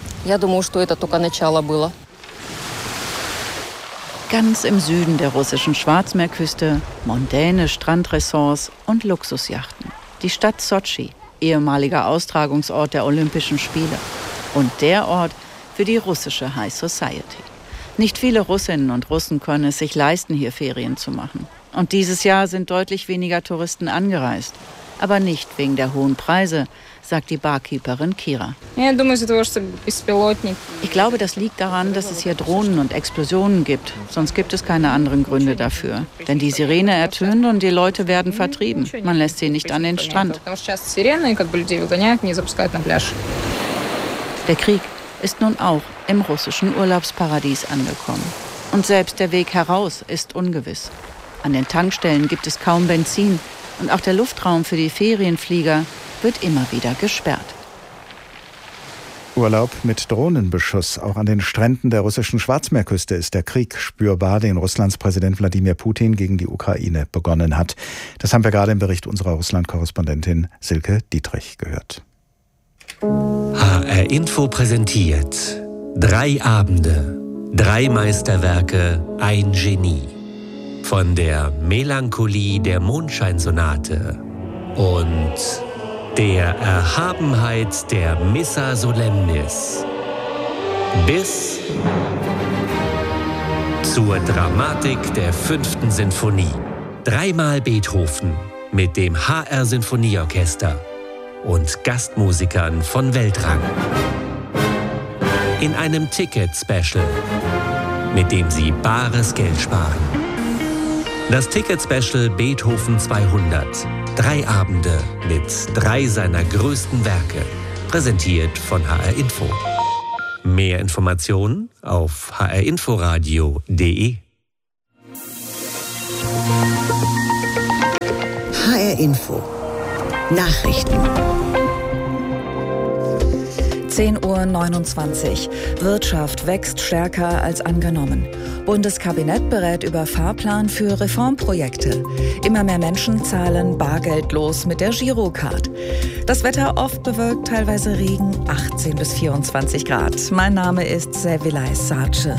Ganz im Süden der russischen Schwarzmeerküste, mondäne Strandressorts und Luxusjachten. Die Stadt Sotschi, ehemaliger Austragungsort der Olympischen Spiele. Und der Ort für die russische High Society. Nicht viele Russinnen und Russen können es sich leisten, hier Ferien zu machen. Und dieses Jahr sind deutlich weniger Touristen angereist. Aber nicht wegen der hohen Preise, sagt die Barkeeperin Kira. Ich glaube, das liegt daran, dass es hier Drohnen und Explosionen gibt. Sonst gibt es keine anderen Gründe dafür. Denn die Sirene ertönt und die Leute werden vertrieben. Man lässt sie nicht an den Strand. Der Krieg ist nun auch im russischen Urlaubsparadies angekommen. Und selbst der Weg heraus ist ungewiss. An den Tankstellen gibt es kaum Benzin. Und auch der Luftraum für die Ferienflieger wird immer wieder gesperrt. Urlaub mit Drohnenbeschuss. Auch an den Stränden der russischen Schwarzmeerküste ist der Krieg spürbar, den Russlands Präsident Wladimir Putin gegen die Ukraine begonnen hat. Das haben wir gerade im Bericht unserer Russland-Korrespondentin Silke Dietrich gehört. H R Info präsentiert drei Abende, drei Meisterwerke, ein Genie. Von der Melancholie der Mondscheinsonate und der Erhabenheit der Missa Solemnis bis zur Dramatik der fünften Sinfonie. Dreimal Beethoven mit dem H R-Sinfonieorchester und Gastmusikern von Weltrang. In einem Ticket-Special, mit dem Sie bares Geld sparen. Das Ticket-Special Beethoven zweihundert. Drei Abende mit drei seiner größten Werke. Präsentiert von H R Info. Mehr Informationen auf h r inforadio punkt d e. H R Info. Nachrichten. zehn Uhr neunundzwanzig. Wirtschaft wächst stärker als angenommen. Bundeskabinett berät über Fahrplan für Reformprojekte. Immer mehr Menschen zahlen bargeldlos mit der Girocard. Das Wetter oft bewölkt, teilweise Regen, achtzehn bis vierundzwanzig Grad. Mein Name ist Sevilay Sace.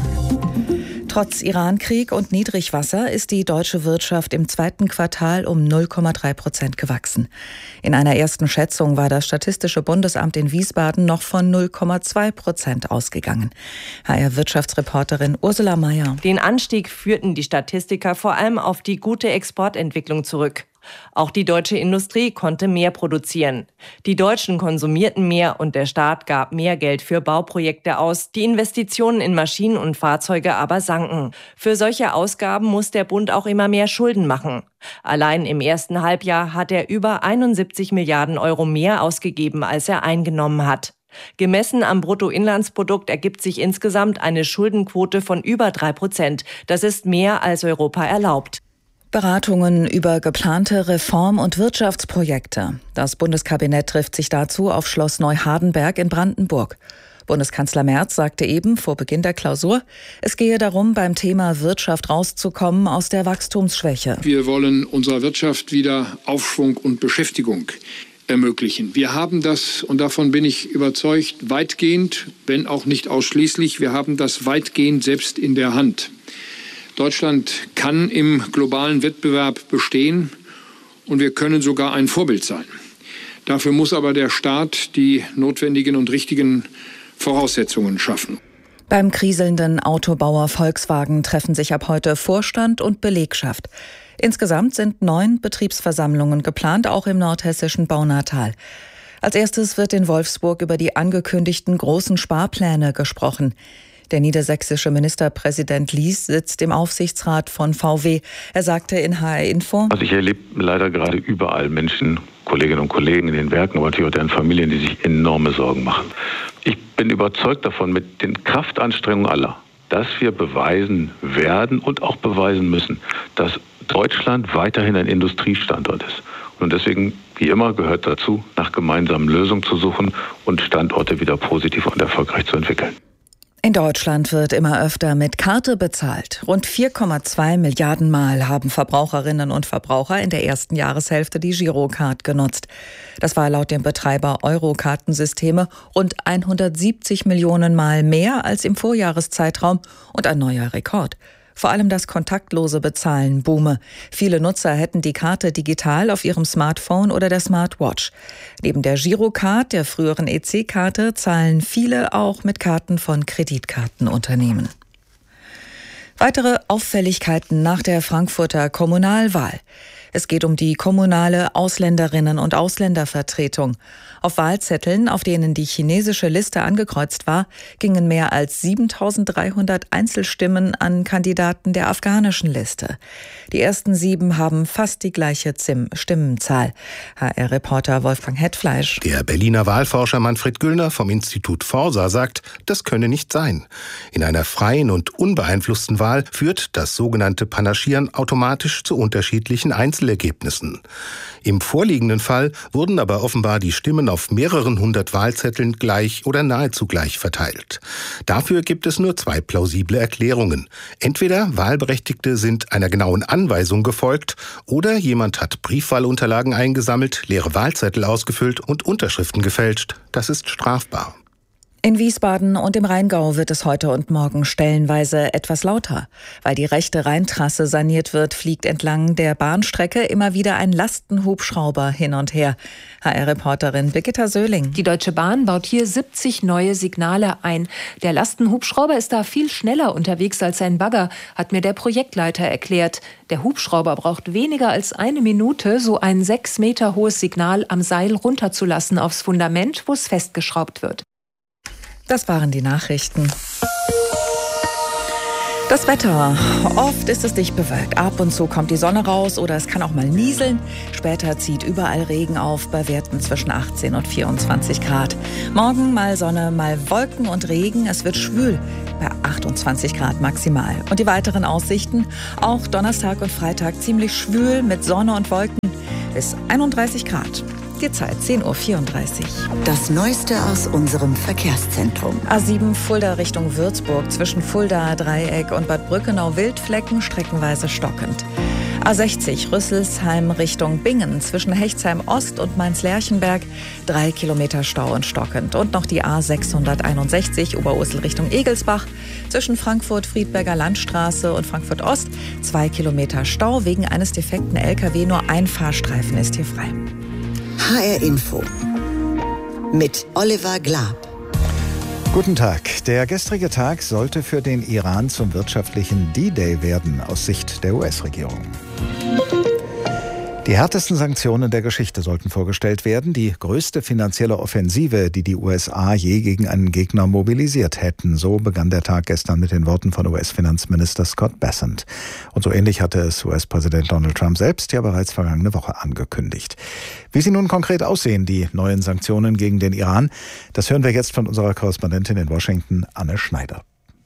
Trotz Irankrieg und Niedrigwasser ist die deutsche Wirtschaft im zweiten Quartal um null Komma drei Prozent gewachsen. In einer ersten Schätzung war das Statistische Bundesamt in Wiesbaden noch von null Komma zwei Prozent ausgegangen. H R-Wirtschaftsreporterin Ursula Mayer. Den Anstieg führten die Statistiker vor allem auf die gute Exportentwicklung zurück. Auch die deutsche Industrie konnte mehr produzieren. Die Deutschen konsumierten mehr und der Staat gab mehr Geld für Bauprojekte aus. Die Investitionen in Maschinen und Fahrzeuge aber sanken. Für solche Ausgaben muss der Bund auch immer mehr Schulden machen. Allein im ersten Halbjahr hat er über einundsiebzig Milliarden Euro mehr ausgegeben, als er eingenommen hat. Gemessen am Bruttoinlandsprodukt ergibt sich insgesamt eine Schuldenquote von über drei Prozent. Das ist mehr, als Europa erlaubt. Beratungen über geplante Reform- und Wirtschaftsprojekte. Das Bundeskabinett trifft sich dazu auf Schloss Neuhardenberg in Brandenburg. Bundeskanzler Merz sagte eben vor Beginn der Klausur, es gehe darum, beim Thema Wirtschaft rauszukommen aus der Wachstumsschwäche. Wir wollen unserer Wirtschaft wieder Aufschwung und Beschäftigung ermöglichen. Wir haben das, und davon bin ich überzeugt, weitgehend, wenn auch nicht ausschließlich, wir haben das weitgehend selbst in der Hand. Deutschland kann im globalen Wettbewerb bestehen und wir können sogar ein Vorbild sein. Dafür muss aber der Staat die notwendigen und richtigen Voraussetzungen schaffen. Beim kriselnden Autobauer Volkswagen treffen sich ab heute Vorstand und Belegschaft. Insgesamt sind neun Betriebsversammlungen geplant, auch im nordhessischen Baunatal. Als erstes wird in Wolfsburg über die angekündigten großen Sparpläne gesprochen. Der niedersächsische Ministerpräsident Lies sitzt im Aufsichtsrat von V W. Er sagte in H R Info: Also ich erlebe leider gerade überall Menschen, Kolleginnen und Kollegen in den Werken, aber natürlich auch deren Familien, die sich enorme Sorgen machen. Ich bin überzeugt davon, mit den Kraftanstrengungen aller, dass wir beweisen werden und auch beweisen müssen, dass Deutschland weiterhin ein Industriestandort ist. Und deswegen, wie immer, gehört dazu, nach gemeinsamen Lösungen zu suchen und Standorte wieder positiv und erfolgreich zu entwickeln. In Deutschland wird immer öfter mit Karte bezahlt. Rund vier Komma zwei Milliarden Mal haben Verbraucherinnen und Verbraucher in der ersten Jahreshälfte die Girocard genutzt. Das war laut dem Betreiber Euro-Kartensysteme rund hundertsiebzig Millionen Mal mehr als im Vorjahreszeitraum und ein neuer Rekord. Vor allem das kontaktlose Bezahlen boome. Viele Nutzer hätten die Karte digital auf ihrem Smartphone oder der Smartwatch. Neben der Girocard, der früheren E C-Karte, zahlen viele auch mit Karten von Kreditkartenunternehmen. Weitere Auffälligkeiten nach der Frankfurter Kommunalwahl. Es geht um die kommunale Ausländerinnen- und Ausländervertretung. Auf Wahlzetteln, auf denen die chinesische Liste angekreuzt war, gingen mehr als siebentausenddreihundert Einzelstimmen an Kandidaten der afghanischen Liste. Die ersten sieben haben fast die gleiche Stimmenzahl. H R-Reporter Wolfgang Hetfleisch. Der Berliner Wahlforscher Manfred Güllner vom Institut Forsa sagt, das könne nicht sein. In einer freien und unbeeinflussten Wahl führt das sogenannte Panaschieren automatisch zu unterschiedlichen Einzelergebnissen. Im vorliegenden Fall wurden aber offenbar die Stimmen auf mehreren hundert Wahlzetteln gleich oder nahezu gleich verteilt. Dafür gibt es nur zwei plausible Erklärungen. Entweder Wahlberechtigte sind einer genauen Anweisung gefolgt oder jemand hat Briefwahlunterlagen eingesammelt, leere Wahlzettel ausgefüllt und Unterschriften gefälscht. Das ist strafbar. In Wiesbaden und im Rheingau wird es heute und morgen stellenweise etwas lauter. Weil die rechte Rheintrasse saniert wird, fliegt entlang der Bahnstrecke immer wieder ein Lastenhubschrauber hin und her. H R-Reporterin Birgitta Söhling. Die Deutsche Bahn baut hier siebzig neue Signale ein. Der Lastenhubschrauber ist da viel schneller unterwegs als ein Bagger, hat mir der Projektleiter erklärt. Der Hubschrauber braucht weniger als eine Minute, so ein sechs Meter hohes Signal am Seil runterzulassen aufs Fundament, wo es festgeschraubt wird. Das waren die Nachrichten. Das Wetter. Oft ist es dicht bewölkt. Ab und zu kommt die Sonne raus oder es kann auch mal nieseln. Später zieht überall Regen auf bei Werten zwischen achtzehn und vierundzwanzig Grad. Morgen mal Sonne, mal Wolken und Regen. Es wird schwül bei achtundzwanzig Grad maximal. Und die weiteren Aussichten? Auch Donnerstag und Freitag ziemlich schwül mit Sonne und Wolken bis einunddreißig Grad. Die Zeit zehn Uhr vierunddreißig. Das Neueste aus unserem Verkehrszentrum. A sieben Fulda Richtung Würzburg, zwischen Fulda, Dreieck und Bad Brückenau Wildflecken, streckenweise stockend. A sechzig Rüsselsheim Richtung Bingen, zwischen Hechtsheim Ost und Mainz-Lerchenberg, drei Kilometer Stau und stockend. Und noch die A sechshunderteinundsechzig Oberursel Richtung Egelsbach, zwischen Frankfurt-Friedberger Landstraße und Frankfurt Ost, zwei Kilometer Stau. Wegen eines defekten L K W nur ein Fahrstreifen ist hier frei. H R Info mit Oliver Glab. Guten Tag. Der gestrige Tag sollte für den Iran zum wirtschaftlichen D-Day werden, aus Sicht der U S-Regierung. Die härtesten Sanktionen der Geschichte sollten vorgestellt werden, die größte finanzielle Offensive, die die U S A je gegen einen Gegner mobilisiert hätten. So begann der Tag gestern mit den Worten von U S-Finanzminister Scott Bessent. Und so ähnlich hatte es U S-Präsident Donald Trump selbst ja bereits vergangene Woche angekündigt. Wie sie nun konkret aussehen, die neuen Sanktionen gegen den Iran, das hören wir jetzt von unserer Korrespondentin in Washington, Anne Schneider.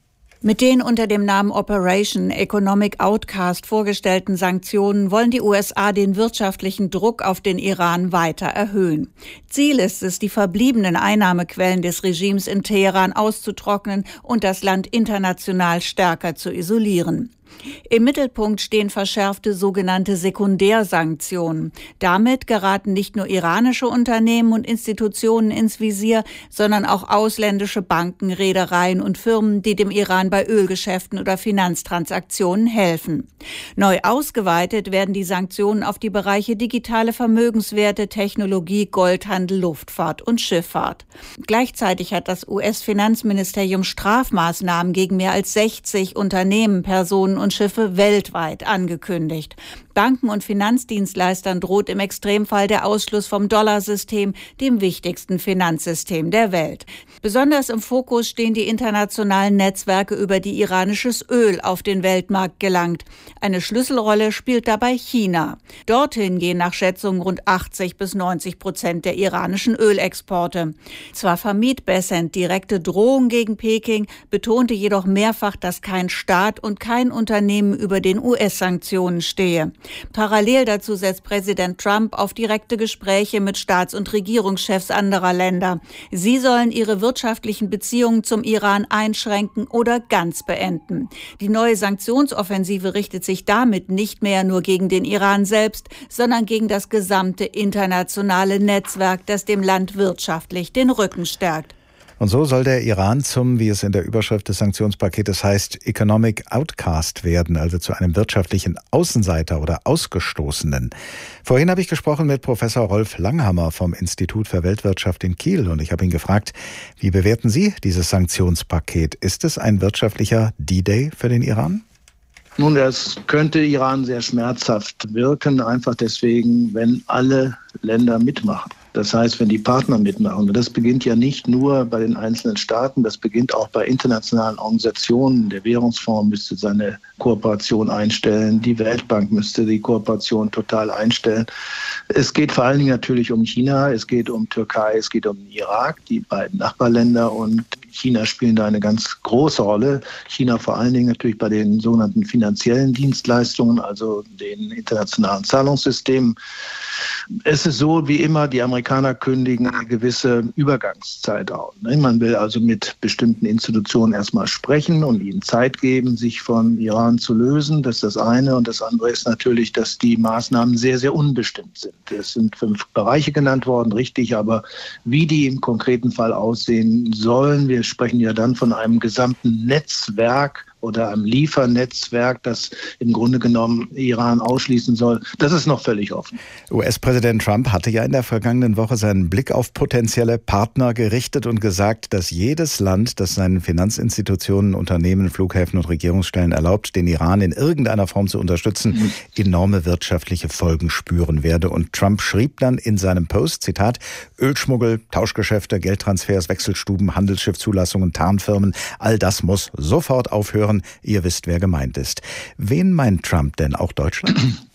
Mit den unter dem Namen Operation Economic Outcast vorgestellten Sanktionen wollen die U S A den wirtschaftlichen Druck auf den Iran weiter erhöhen. Ziel ist es, die verbliebenen Einnahmequellen des Regimes in Teheran auszutrocknen und das Land international stärker zu isolieren. Im Mittelpunkt stehen verschärfte sogenannte Sekundärsanktionen. Damit geraten nicht nur iranische Unternehmen und Institutionen ins Visier, sondern auch ausländische Banken, Reedereien und Firmen, die dem Iran bei Ölgeschäften oder Finanztransaktionen helfen. Neu ausgeweitet werden die Sanktionen auf die Bereiche digitale Vermögenswerte, Technologie, Goldhandel, Luftfahrt und Schifffahrt. Gleichzeitig hat das U S-Finanzministerium Strafmaßnahmen gegen mehr als sechzig Unternehmen, Personen und Schiffe weltweit angekündigt. Banken und Finanzdienstleistern droht im Extremfall der Ausschluss vom Dollarsystem, dem wichtigsten Finanzsystem der Welt. Besonders im Fokus stehen die internationalen Netzwerke, über die iranisches Öl auf den Weltmarkt gelangt. Eine Schlüsselrolle spielt dabei China. Dorthin gehen nach Schätzungen rund achtzig bis neunzig Prozent der iranischen Ölexporte. Zwar vermied Bessent direkte Drohungen gegen Peking, betonte jedoch mehrfach, dass kein Staat und kein Unternehmen über den U S-Sanktionen stehe. Parallel dazu setzt Präsident Trump auf direkte Gespräche mit Staats- und Regierungschefs anderer Länder. Sie sollen ihre wirtschaftlichen Beziehungen zum Iran einschränken oder ganz beenden. Die neue Sanktionsoffensive richtet sich damit nicht mehr nur gegen den Iran selbst, sondern gegen das gesamte internationale Netzwerk, das dem Land wirtschaftlich den Rücken stärkt. Und so soll der Iran zum, wie es in der Überschrift des Sanktionspaketes heißt, Economic Outcast werden, also zu einem wirtschaftlichen Außenseiter oder Ausgestoßenen. Vorhin habe ich gesprochen mit Professor Rolf Langhammer vom Institut für Weltwirtschaft in Kiel und ich habe ihn gefragt, wie bewerten Sie dieses Sanktionspaket? Ist es ein wirtschaftlicher D-Day für den Iran? Nun, das könnte Iran sehr schmerzhaft wirken, einfach deswegen, wenn alle Länder mitmachen. Das heißt, wenn die Partner mitmachen, und das beginnt ja nicht nur bei den einzelnen Staaten, das beginnt auch bei internationalen Organisationen. Der Währungsfonds müsste seine Kooperation einstellen, die Weltbank müsste die Kooperation total einstellen. Es geht vor allen Dingen natürlich um China, es geht um Türkei, es geht um den Irak, die beiden Nachbarländer, und China spielen da eine ganz große Rolle. China vor allen Dingen natürlich bei den sogenannten finanziellen Dienstleistungen, also den internationalen Zahlungssystemen. Es ist so wie immer, die Amerikaner kündigen eine gewisse Übergangszeit auf. Man will also mit bestimmten Institutionen erstmal sprechen und ihnen Zeit geben, sich von Iran zu lösen. Das ist das eine. Und das andere ist natürlich, dass die Maßnahmen sehr, sehr unbestimmt sind. Es sind fünf Bereiche genannt worden, richtig, aber wie die im konkreten Fall aussehen sollen, wir sprechen ja dann von einem gesamten Netzwerk oder einem Liefernetzwerk, das im Grunde genommen Iran ausschließen soll. Das ist noch völlig offen. U S-Präsident Trump hatte ja in der vergangenen Woche seinen Blick auf potenzielle Partner gerichtet und gesagt, dass jedes Land, das seinen Finanzinstitutionen, Unternehmen, Flughäfen und Regierungsstellen erlaubt, den Iran in irgendeiner Form zu unterstützen, enorme wirtschaftliche Folgen spüren werde. Und Trump schrieb dann in seinem Post, Zitat, Ölschmuggel, Tauschgeschäfte, Geldtransfers, Wechselstuben, Handelsschiffzulassungen, Tarnfirmen, all das muss sofort aufhören. Ihr wisst, wer gemeint ist. Wen meint Trump denn? Auch Deutschland?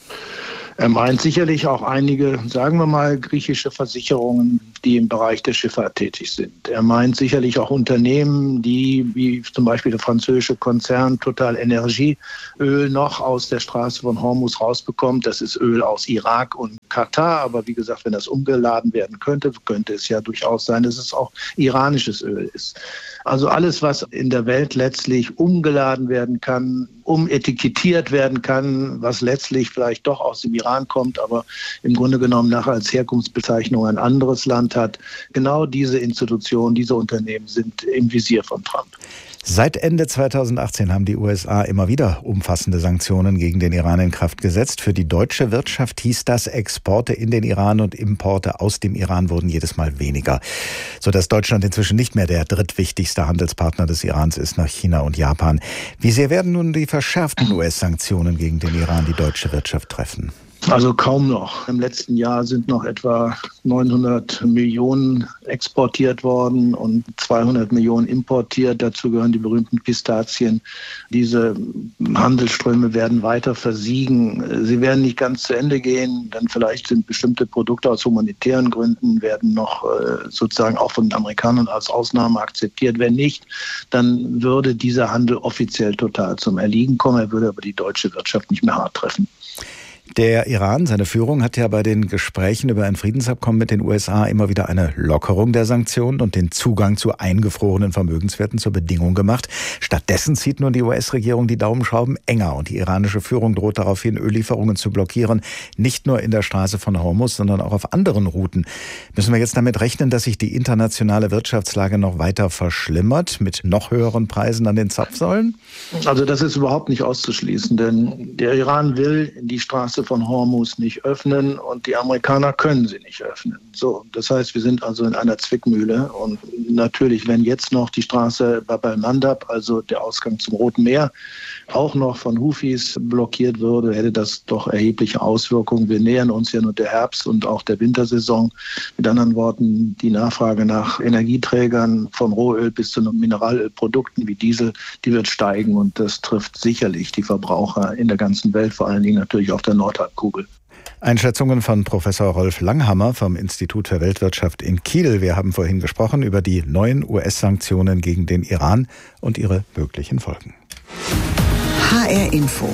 Er meint sicherlich auch einige, sagen wir mal, griechische Versicherungen, die im Bereich der Schifffahrt tätig sind. Er meint sicherlich auch Unternehmen, die, wie zum Beispiel der französische Konzern Total Energie, Öl noch aus der Straße von Hormuz rausbekommt. Das ist Öl aus Irak und Katar. Aber wie gesagt, wenn das umgeladen werden könnte, könnte es ja durchaus sein, dass es auch iranisches Öl ist. Also alles, was in der Welt letztlich umgeladen werden kann, umetikettiert werden kann, was letztlich vielleicht doch aus dem Iran kommt, aber im Grunde genommen nachher als Herkunftsbezeichnung ein anderes Land hat. Genau diese Institutionen, diese Unternehmen sind im Visier von Trump. Seit Ende zweitausendachtzehn haben die U S A immer wieder umfassende Sanktionen gegen den Iran in Kraft gesetzt. Für die deutsche Wirtschaft hieß das, Exporte in den Iran und Importe aus dem Iran wurden jedes Mal weniger, sodass Deutschland inzwischen nicht mehr der drittwichtigste Handelspartner des Irans ist nach China und Japan. Wie sehr werden nun die verschärften U S-Sanktionen gegen den Iran die deutsche Wirtschaft treffen? Also kaum noch. Im letzten Jahr sind noch etwa neunhundert Millionen exportiert worden und zweihundert Millionen importiert. Dazu gehören die berühmten Pistazien. Diese Handelsströme werden weiter versiegen. Sie werden nicht ganz zu Ende gehen, denn vielleicht sind bestimmte Produkte aus humanitären Gründen werden noch sozusagen auch von den Amerikanern als Ausnahme akzeptiert. Wenn nicht, dann würde dieser Handel offiziell total zum Erliegen kommen. Er würde aber die deutsche Wirtschaft nicht mehr hart treffen. Der Iran, seine Führung, hat ja bei den Gesprächen über ein Friedensabkommen mit den U S A immer wieder eine Lockerung der Sanktionen und den Zugang zu eingefrorenen Vermögenswerten zur Bedingung gemacht. Stattdessen zieht nun die U S-Regierung die Daumenschrauben enger und die iranische Führung droht daraufhin, Öllieferungen zu blockieren, nicht nur in der Straße von Hormuz, sondern auch auf anderen Routen. Müssen wir jetzt damit rechnen, dass sich die internationale Wirtschaftslage noch weiter verschlimmert mit noch höheren Preisen an den Zapfsäulen? Also das ist überhaupt nicht auszuschließen, denn der Iran will die Straße von Hormuz nicht öffnen und die Amerikaner können sie nicht öffnen. So, das heißt, wir sind also in einer Zwickmühle und natürlich, wenn jetzt noch die Straße Bab el-Mandab, also der Ausgang zum Roten Meer, auch noch von Houthis blockiert würde, hätte das doch erhebliche Auswirkungen. Wir nähern uns ja nur der Herbst- und auch der Wintersaison. Mit anderen Worten, die Nachfrage nach Energieträgern von Rohöl bis zu Mineralölprodukten wie Diesel, die wird steigen und das trifft sicherlich die Verbraucher in der ganzen Welt, vor allen Dingen natürlich auf der Nordhalbkugel. Einschätzungen von Professor Rolf Langhammer vom Institut für Weltwirtschaft in Kiel. Wir haben vorhin gesprochen über die neuen U S-Sanktionen gegen den Iran und ihre möglichen Folgen. H R Info.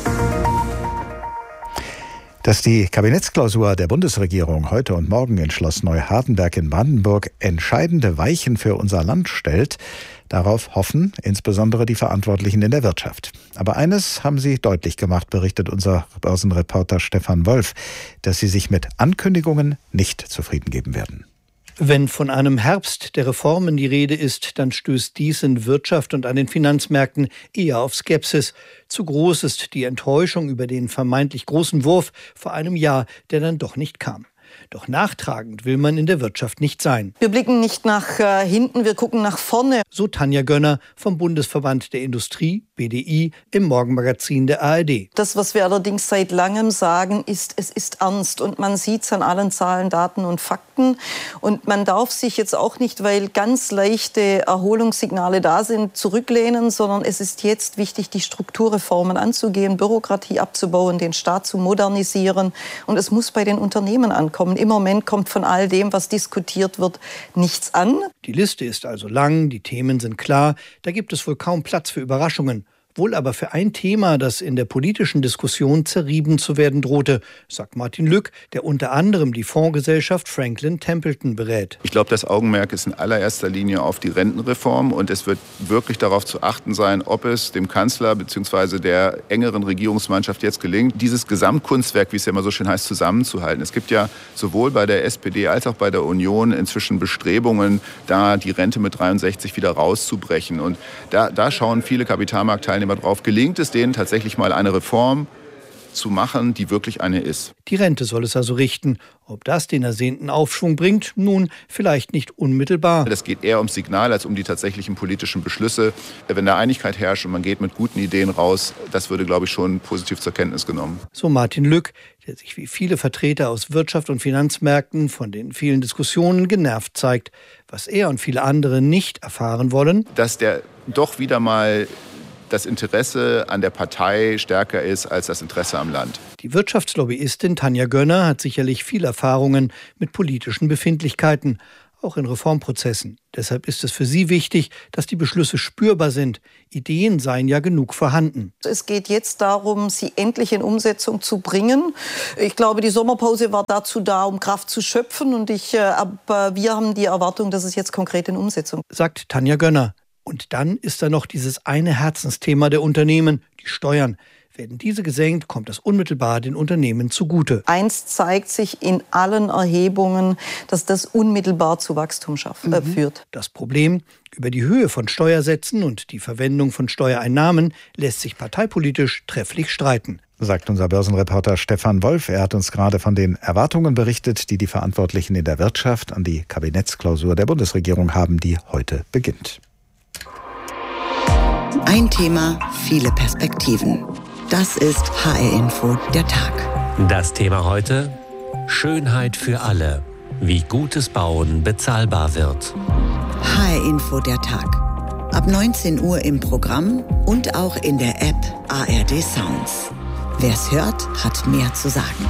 Dass die Kabinettsklausur der Bundesregierung heute und morgen in Schloss Neuhardenberg in Brandenburg entscheidende Weichen für unser Land stellt, darauf hoffen insbesondere die Verantwortlichen in der Wirtschaft. Aber eines haben sie deutlich gemacht, berichtet unser Börsenreporter Stefan Wolf, dass sie sich mit Ankündigungen nicht zufrieden geben werden. Wenn von einem Herbst der Reformen die Rede ist, dann stößt dies in Wirtschaft und an den Finanzmärkten eher auf Skepsis. Zu groß ist die Enttäuschung über den vermeintlich großen Wurf vor einem Jahr, der dann doch nicht kam. Doch nachtragend will man in der Wirtschaft nicht sein. Wir blicken nicht nach äh, hinten, wir gucken nach vorne. So Tanja Gönner vom Bundesverband der Industrie, B D I, im Morgenmagazin der A R D. Das, was wir allerdings seit langem sagen, ist, es ist ernst. Und man sieht es an allen Zahlen, Daten und Fakten. Und man darf sich jetzt auch nicht, weil ganz leichte Erholungssignale da sind, zurücklehnen, sondern es ist jetzt wichtig, die Strukturreformen anzugehen, Bürokratie abzubauen, den Staat zu modernisieren. Und es muss bei den Unternehmen ankommen. Im Moment kommt von all dem, was diskutiert wird, nichts an. Die Liste ist also lang, die Themen sind klar, da gibt es wohl kaum Platz für Überraschungen. Wohl aber für ein Thema, das in der politischen Diskussion zerrieben zu werden drohte, sagt Martin Lück, der unter anderem die Fondsgesellschaft Franklin Templeton berät. Ich glaube, das Augenmerk ist in allererster Linie auf die Rentenreform und es wird wirklich darauf zu achten sein, ob es dem Kanzler bzw. der engeren Regierungsmannschaft jetzt gelingt, dieses Gesamtkunstwerk, wie es ja immer so schön heißt, zusammenzuhalten. Es gibt ja sowohl bei der S P D als auch bei der Union inzwischen Bestrebungen, da die Rente mit dreiundsechzig wieder rauszubrechen. Und da, da schauen viele Kapitalmarktteilnehmer drauf, gelingt es denen tatsächlich mal eine Reform zu machen, die wirklich eine ist. Die Rente soll es also richten. Ob das den ersehnten Aufschwung bringt? Nun, vielleicht nicht unmittelbar. Das geht eher ums Signal als um die tatsächlichen politischen Beschlüsse. Wenn da Einigkeit herrscht und man geht mit guten Ideen raus, das würde, glaube ich, schon positiv zur Kenntnis genommen. So Martin Lück, der sich wie viele Vertreter aus Wirtschaft und Finanzmärkten von den vielen Diskussionen genervt zeigt. Was er und viele andere nicht erfahren wollen, dass der doch wieder mal das Interesse an der Partei stärker ist als das Interesse am Land. Die Wirtschaftslobbyistin Tanja Gönner hat sicherlich viel Erfahrungen mit politischen Befindlichkeiten. auch in Reformprozessen. Deshalb ist es für sie wichtig, dass die Beschlüsse spürbar sind. Ideen seien ja genug vorhanden. Es geht jetzt darum, sie endlich in Umsetzung zu bringen. Ich glaube, die Sommerpause war dazu da, um Kraft zu schöpfen. Und ich, äh, aber wir haben die Erwartung, dass es jetzt konkret in Umsetzung ist. Sagt Tanja Gönner. Und dann ist da noch dieses eine Herzensthema der Unternehmen, die Steuern. Werden diese gesenkt, kommt das unmittelbar den Unternehmen zugute. Eins zeigt sich in allen Erhebungen, dass das unmittelbar zu Wachstum schafft, äh, führt. Das Problem, über die Höhe von Steuersätzen und die Verwendung von Steuereinnahmen lässt sich parteipolitisch trefflich streiten. Sagt unser Börsenreporter Stefan Wolf. Er hat uns gerade von den Erwartungen berichtet, die die Verantwortlichen in der Wirtschaft an die Kabinettsklausur der Bundesregierung haben, die heute beginnt. Ein Thema, viele Perspektiven. Das ist H R-Info der Tag. Das Thema heute: Schönheit für alle. Wie gutes Bauen bezahlbar wird. H R-Info der Tag. Ab neunzehn Uhr im Programm und auch in der App A R D Sounds. Wer's hört, hat mehr zu sagen.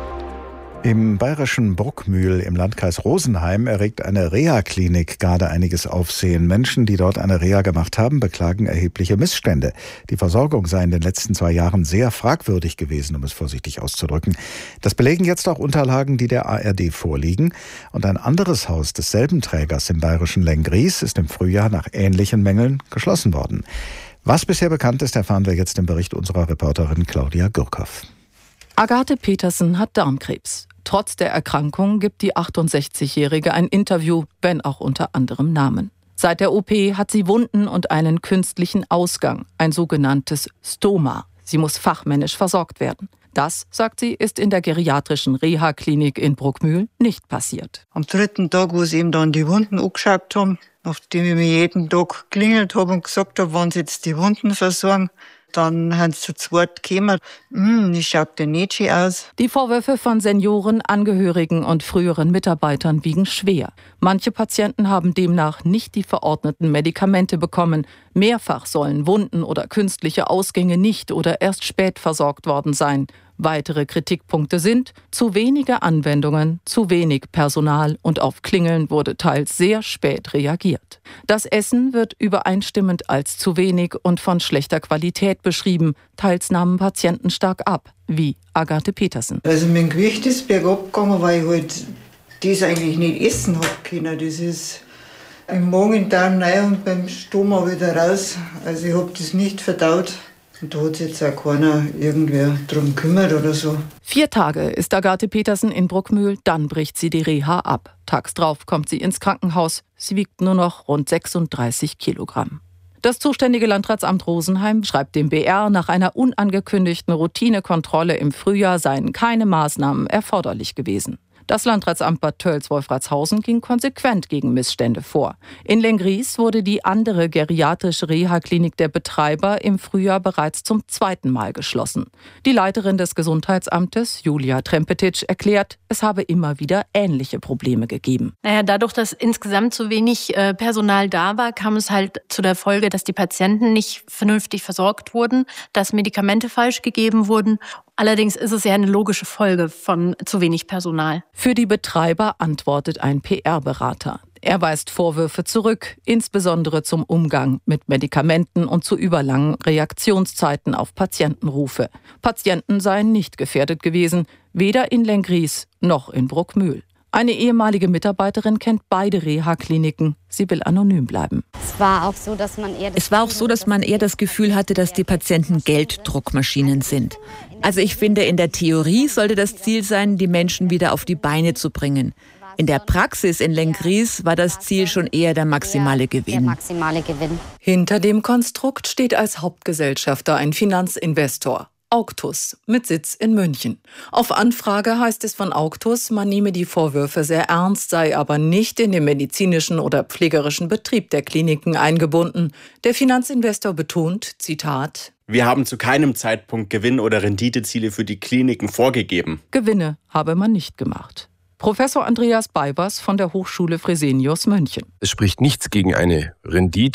Im bayerischen Bruckmühl im Landkreis Rosenheim erregt eine Reha-Klinik gerade einiges Aufsehen. Menschen, die dort eine Reha gemacht haben, beklagen erhebliche Missstände. Die Versorgung sei in den letzten zwei Jahren sehr fragwürdig gewesen, um es vorsichtig auszudrücken. Das belegen jetzt auch Unterlagen, die der A R D vorliegen. Und ein anderes Haus desselben Trägers im bayerischen Lenggries ist im Frühjahr nach ähnlichen Mängeln geschlossen worden. Was bisher bekannt ist, erfahren wir jetzt im Bericht unserer Reporterin Claudia Gürkhoff. Agathe Petersen hat Darmkrebs. Trotz der Erkrankung gibt die achtundsechzigjährige ein Interview, wenn auch unter anderem Namen. Seit der O P hat sie Wunden und einen künstlichen Ausgang, ein sogenanntes Stoma. Sie muss fachmännisch versorgt werden. Das, sagt sie, ist in der geriatrischen Reha-Klinik in Bruckmühl nicht passiert. Am dritten Tag, wo sie eben dann die Wunden angeschaut haben, nachdem ich mir jeden Tag geklingelt habe und gesagt habe, wann sie jetzt die Wunden versorgen, dann haben sie zu zweit gekommen. Hm, ich schaut denn nicht schön aus. Die Vorwürfe von Senioren, Angehörigen und früheren Mitarbeitern wiegen schwer. Manche Patienten haben demnach nicht die verordneten Medikamente bekommen. Mehrfach sollen Wunden oder künstliche Ausgänge nicht oder erst spät versorgt worden sein. Weitere Kritikpunkte sind zu wenige Anwendungen, zu wenig Personal und auf Klingeln wurde teils sehr spät reagiert. Das Essen wird übereinstimmend als zu wenig und von schlechter Qualität beschrieben. Teils nahmen Patienten stark ab, wie Agathe Petersen. Also mein Gewicht ist bergab gegangen, weil ich halt das eigentlich nicht essen habe können. Das ist im Magen dann rein und beim Stoma wieder raus. Also ich habe das nicht verdaut. Und da hat sich jetzt auch keiner irgendwer drum kümmert oder so. Vier Tage ist Agathe Petersen in Bruckmühl, dann bricht sie die Reha ab. Tags drauf kommt sie ins Krankenhaus. Sie wiegt nur noch rund sechsunddreißig Kilogramm. Das zuständige Landratsamt Rosenheim schreibt dem B R, nach einer unangekündigten Routinekontrolle im Frühjahr seien keine Maßnahmen erforderlich gewesen. Das Landratsamt Bad Tölz-Wolfratshausen ging konsequent gegen Missstände vor. In Lenggries wurde die andere geriatrische Reha-Klinik der Betreiber im Frühjahr bereits zum zweiten Mal geschlossen. Die Leiterin des Gesundheitsamtes, Julia Trempetic, erklärt, es habe immer wieder ähnliche Probleme gegeben. Naja, dadurch, dass insgesamt zu wenig äh, Personal da war, kam es halt zu der Folge, dass die Patienten nicht vernünftig versorgt wurden, dass Medikamente falsch gegeben wurden. Allerdings ist es ja eine logische Folge von zu wenig Personal. Für die Betreiber antwortet ein P R-Berater. Er weist Vorwürfe zurück, insbesondere zum Umgang mit Medikamenten und zu überlangen Reaktionszeiten auf Patientenrufe. Patienten seien nicht gefährdet gewesen, weder in Lenggries noch in Bruckmühl. Eine ehemalige Mitarbeiterin kennt beide Reha-Kliniken. Sie will anonym bleiben. Es war auch so, dass man eher das, es war auch so, dass man eher das Gefühl hatte, dass die Patienten Gelddruckmaschinen sind. Also ich finde, in der Theorie sollte das Ziel sein, die Menschen wieder auf die Beine zu bringen. In der Praxis in Lenggries war das Ziel schon eher der maximale Gewinn. Der maximale Gewinn. Hinter dem Konstrukt steht als Hauptgesellschafter ein Finanzinvestor. Augtus mit Sitz in München. Auf Anfrage heißt es von Augtus, man nehme die Vorwürfe sehr ernst, sei aber nicht in den medizinischen oder pflegerischen Betrieb der Kliniken eingebunden. Der Finanzinvestor betont, Zitat, wir haben zu keinem Zeitpunkt Gewinn- oder Renditeziele für die Kliniken vorgegeben. Gewinne habe man nicht gemacht. Professor Andreas Beibers von der Hochschule Fresenius München. Es spricht nichts gegen eine Rendite,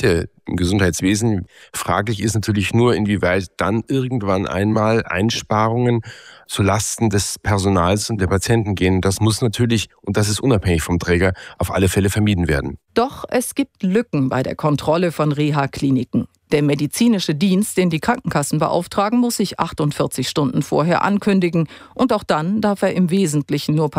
im Gesundheitswesen. Fraglich ist natürlich nur, inwieweit dann irgendwann einmal Einsparungen zulasten des Personals und der Patienten gehen. Das muss natürlich, und das ist unabhängig vom Träger, auf alle Fälle vermieden werden. Doch es gibt Lücken bei der Kontrolle von Reha-Kliniken. Der medizinische Dienst, den die Krankenkassen beauftragen, muss sich achtundvierzig Stunden vorher ankündigen. Und auch dann darf er im Wesentlichen nur